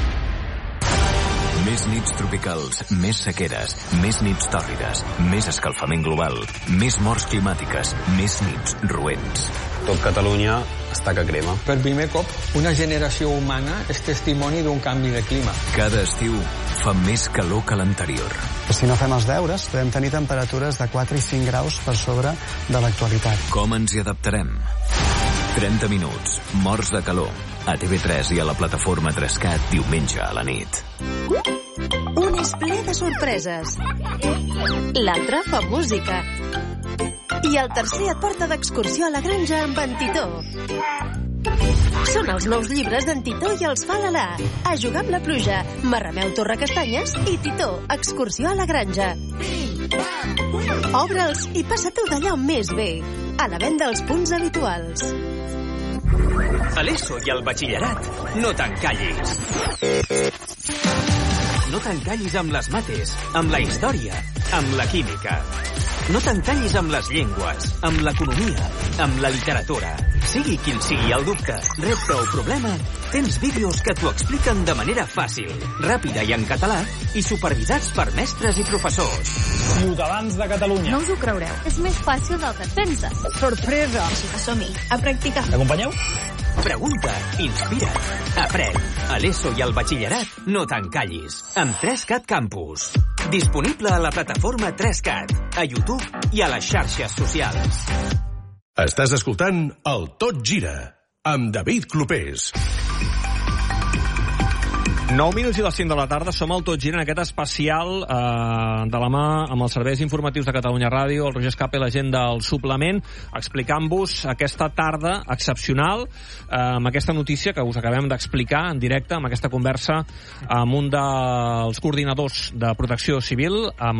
Més nits tropicals, més sequeres, més nits tòrrides, més escalfament global, més morts climàtiques, més nits roents. Tot Catalunya està que crema. Per primer cop, una generació humana és testimoni d'un canvi de clima. Cada estiu fa més calor que l'anterior. Si no fem els deures, podem tenir temperatures de quatre i cinc graus per sobre de l'actualitat. Com ens hi adaptarem? trenta minuts, morts de calor. A T V tres i a la plataforma Trescat diumenge a la nit. Un és ple de sorpreses. L'altre fa música. I el tercer et porta d'excursió a la granja amb en Titó. Són els nous llibres d'en Titó i els fa l'Alà. A jugar amb la pluja, Marrameu Torrecastanyes i Titó, excursió a la granja. Obre'ls i passa-t'ho d'allò més bé. A la venda als punts habituals. A l'ESO i al batxillerat, no t'encallis. No t'encallis amb les mates, amb la història, amb la química. No t'encallis amb les llengües, amb l'economia, amb la literatura. Sigui quin sigui el dubte, repte o problema, tens vídeos que t'ho expliquen de manera fàcil, ràpida i en català, i supervisats per mestres i professors. Ciutadans de Catalunya. No us ho creureu, és més fàcil del que et penses. Sorpresa! Així que som-hi, a practicar. M'acompanyeu? Pregunta, inspira, aprèn. A l'ESO i al batxillerat, no t'encallis. Amb Trescat Campus. Disponible a la plataforma Trescat, a YouTube i a les xarxes socials. Estàs escoltant el Tot Gira. amb David Clopés. nou minuts i les cinc de la tarda, som al Tot Gira en aquest especial eh, de la mà amb els serveis informatius de Catalunya Ràdio, el Roger Escape i la gent del suplement, explicant-vos aquesta tarda excepcional eh, amb aquesta notícia que us acabem d'explicar en directe, amb aquesta conversa amb un dels coordinadors de Protecció Civil, amb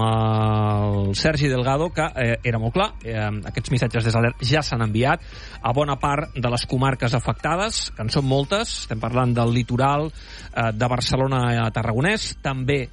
el Sergi Delgado, que eh, era molt clar, eh, aquests missatges des d'alert ja s'han enviat a bona part de les comarques afectades, que en són moltes, estem parlant del litoral eh, de Barcelona a Tarragonès, també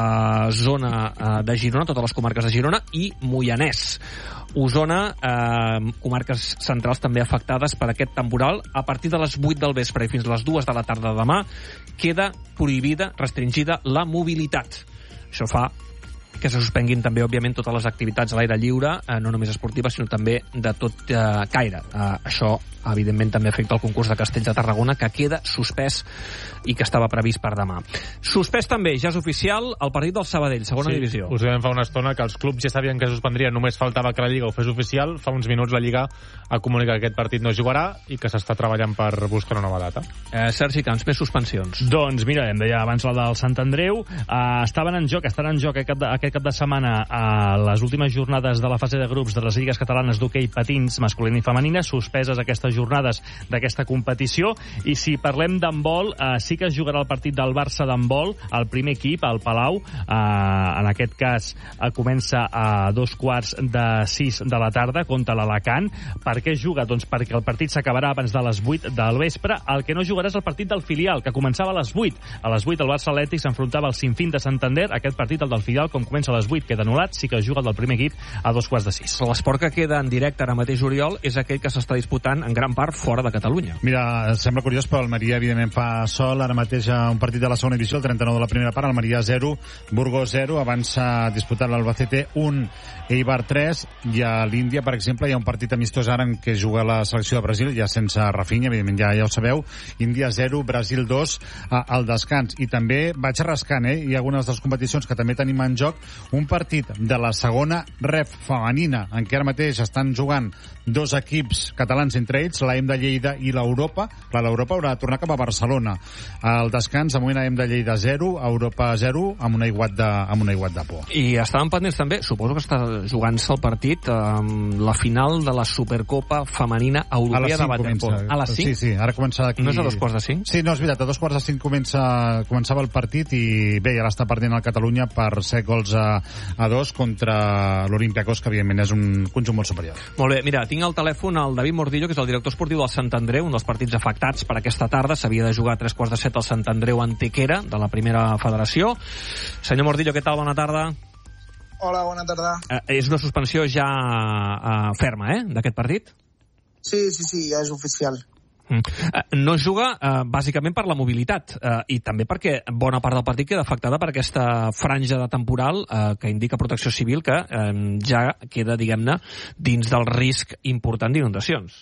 a zona eh, de Girona, totes les comarques de Girona, i Moianès. Osona, eh, comarques centrals també afectades per aquest temporal. A partir de les vuit del vespre i fins a les dues de la tarda de demà queda prohibida, restringida la mobilitat. Això fa que se suspenguin també, òbviament, totes les activitats a l'aire lliure, eh, no només esportives, sinó també de tot eh, caire. Eh, això, evidentment, també afecta el concurs de Castells de Tarragona, que queda suspès i que estava previst per demà. Suspès també, ja és oficial, el partit del Sabadell, segona sí, divisió. Us dèiem fa una estona que els clubs ja sabien que suspendria, només faltava que la Lliga ho fes oficial. Fa uns minuts la Lliga ha comunicat que aquest partit no jugarà i que s'està treballant per buscar una nova data. Eh, Sergi Camps, més suspensions. Doncs mira, em deia abans la del Sant Andreu, eh, estaven en joc, estan en joc aquest cap de, aquest cap de setmana a les últimes jornades de la fase de grups de les lligues catalanes d'hoquei patins masculina i femenina, suspeses aquestes jornades d'aquesta competició, i si parlem d'handbol, eh, sí que es jugarà el partit del Barça d'handbol, el primer equip, al Palau, eh, en aquest cas eh, comença a dos quarts de sis de la tarda contra l'Alacant. Per què juga? Doncs perquè el partit s'acabarà abans de les vuit del vespre. El que no jugarà és el partit del filial, que començava a les vuit. A les vuit el Barça Atlètic s'enfrontava al Sinfín de Santander. Aquest partit, el del filial, com comença a les vuit, queda anul·lat, sí que es juga el del primer equip a dos quarts de sis. L'esport que queda en directe ara mateix, Oriol, és aquell que s'està disputant en gran part fora de Catalunya. Mira, sembla curiós, però Almeria evidentment fa sol, ara mateix a un partit de la segona divisió, el trenta-nou de la primera part, Almeria zero, Burgos zero, abans s'ha disputat l'Albacete un, Eibar tres, i a l'Índia, per exemple, hi ha un partit amistós ara en què juga la selecció de Brasil, ja sense Rafinha, evidentment ja, ja ho sabeu, Índia zero, Brasil dos, al descans. I també vaig rascant, eh? Hi ha algunes de les competicions que també tenim en joc, un partit de la segona ref femenina, en què ara mateix estan jugant dos equips catalans entre ells, l'A E M de Lleida i l'Europa. Clar, l'Europa haurà de tornar cap a Barcelona. Al descans, amb una A E M de Lleida zero, Europa zero, amb un aiguat de, amb un aiguat de por. I estàvem pendents també, suposo que està jugant-se el partit amb la final de la Supercopa femenina europea de waterpolo. A les cinc? Sí, sí, ara comença aquí... No és a dos quarts de cinc? Sí, no, és veritat, a dos quarts de cinc comença, començava el partit i bé, ara està perdent el Catalunya per set gols a, a dos contra l'Olympiacos, que evidentment és un conjunt molt superior. Molt bé, mira, tinc al telèfon el David Mordillo, que és el director esportiu del Sant Andreu, un dels partits afectats per aquesta tarda. S'havia de jugar a tres quarts de set al Sant Andreu Antequera, de la primera federació. Senyor Mordillo, què tal? Bona tarda. Hola, bona tarda. Eh, és una suspensió ja eh, ferma, eh, d'aquest partit? Sí, sí, sí, ja és oficial. Mm. Eh, no es juga eh, bàsicament per la mobilitat eh, i també perquè bona part del partit queda afectada per aquesta franja de temporal eh, que indica Protecció Civil que eh, ja queda, diguem-ne, dins del risc important d'inundacions.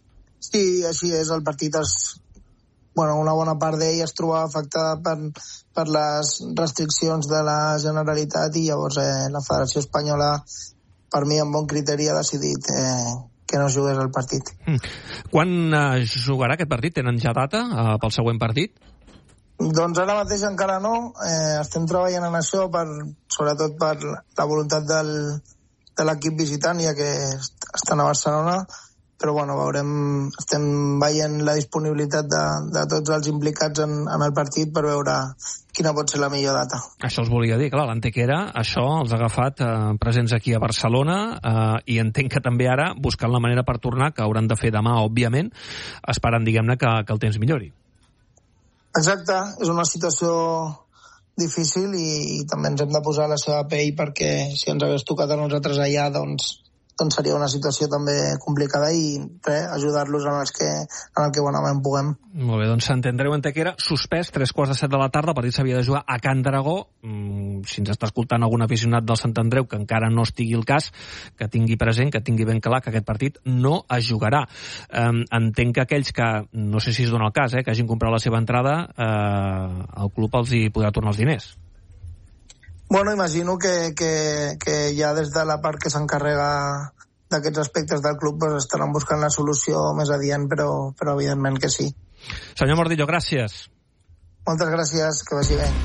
Sí, així és, el partit és... Bueno, una bona part d'ell es trobava afectada per, per les restriccions de la Generalitat i llavors eh, la Federació Espanyola, per mi, amb bon criteri, ha decidit eh, que no jugués el partit. Mm. Quan eh, jugarà aquest partit? Tenen ja data eh, pel següent partit? Doncs ara mateix encara no. Eh, estem treballant en això, per, sobretot per la voluntat del, de l'equip visitant, ja que estan a Barcelona, però bueno, veurem, estem veient la disponibilitat de, de tots els implicats en, en el partit per veure quina pot ser la millor data. Això els volia dir, clar, l'Antequera, això els ha agafat eh, presents aquí a Barcelona eh, i entenc que també ara, buscant la manera per tornar, que hauran de fer demà, òbviament, esperant, diguem-ne, que, que el temps millori. Exacte, és una situació difícil i, i també ens hem de posar a la seva pell perquè si ens hagués tocat a nosaltres allà, doncs doncs seria una situació també complicada i res, ajudar-los en, els que, en el que bonament puguem. Molt bé, doncs Sant Andreu Antequera, suspès, tres quarts de set de la tarda, el partit s'havia de jugar a Can Dragó. Mm, si ens està escoltant algun aficionat del Sant Andreu que encara no estigui el cas, que tingui present, que tingui ben clar que aquest partit no es jugarà. Um, entenc que aquells que, no sé si es dona el cas, eh, que hagin comprat la seva entrada, eh, el club els hi podrà tornar els diners. Bueno, imagino que, que, que ja des de la part que s'encarrega d'aquests aspectes del club pues, estaran buscant la solució més adient, però, però evidentment que sí. Senyor Mordillo, gràcies. Moltes gràcies, que vagi bé.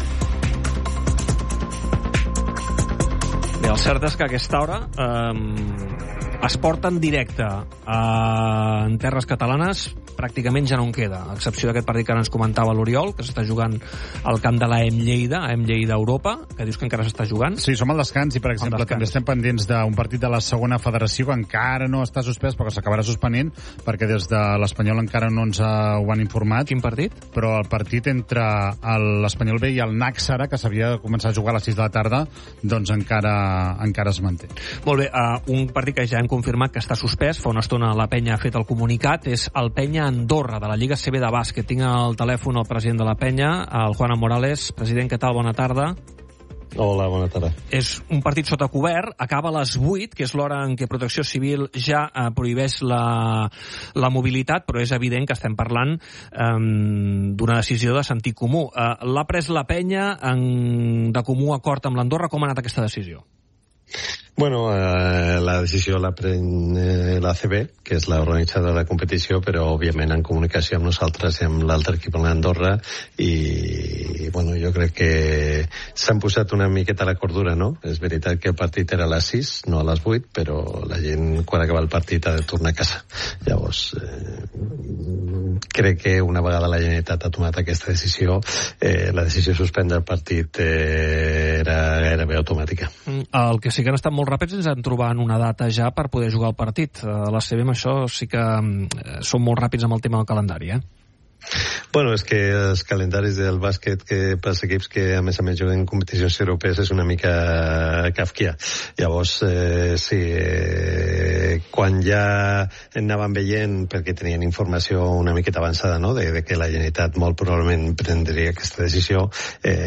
Bé, el cert és que a aquesta hora eh, es porta en directe eh, en terres catalanes, pràcticament ja no en queda, a excepció d'aquest partit que ara ens comentava l'Oriol, que s'està jugant al camp de l'A E M Lleida, A E M Lleida Europa, que dius que encara s'està jugant. Sí, som al descans i, per exemple, també estem pendents d'un partit de la segona federació que encara no està suspès, però que s'acabarà suspenent, perquè des de l'Espanyol encara no ens ho han informat. Quin partit? Però el partit entre l'Espanyol B i el Nàxara, que s'havia de començar a jugar a les sis de la tarda, doncs encara, encara es manté. Molt bé, uh, un partit que ja hem confirmat que està suspès, fa una estona la Penya ha fet el comunicat, és el Penya Andorra, de la Lliga C B de bàsquet. Tinc al telèfon el president de la Penya, el Juan Morales. President, què tal? Bona tarda. Hola, bona tarda. És un partit sota cobert, acaba a les vuit, que és l'hora en què Protecció Civil ja eh, prohibeix la, la mobilitat, però és evident que estem parlant eh, d'una decisió de sentit comú. Eh, l'ha pres la Penya en, de comú acord amb l'Andorra. Com ha anat aquesta decisió? Bueno, eh, la decisió la pren eh, l'A C B, que és l'organitzadora de la competició, però òbviament en comunicació amb nosaltres i amb l'altre equip en Andorra, i bueno, jo crec que s'han posat una miqueta a la cordura, no? És veritat que el partit era a les sis, no a les vuit, però la gent quan acaba el partit ha de tornar a casa. Llavors, eh, crec que una vegada la Generalitat ha tomat aquesta decisió, eh, la decisió de suspendre el partit eh, era gairebé automàtica. El que sí que han estat molt ràpids ens han trobat una data ja per poder jugar el partit. A la C B amb això sí que eh, són molt ràpids amb el tema del calendari, eh? Bueno, és que els calendaris del bàsquet que pels equips que a més a més juguen en competicions europees és una mica kafkia. Llavors, eh, sí, eh, quan ja anaven veient, perquè tenien informació una miqueta avançada, no?, de, de que la Generalitat molt probablement prendria aquesta decisió, eh,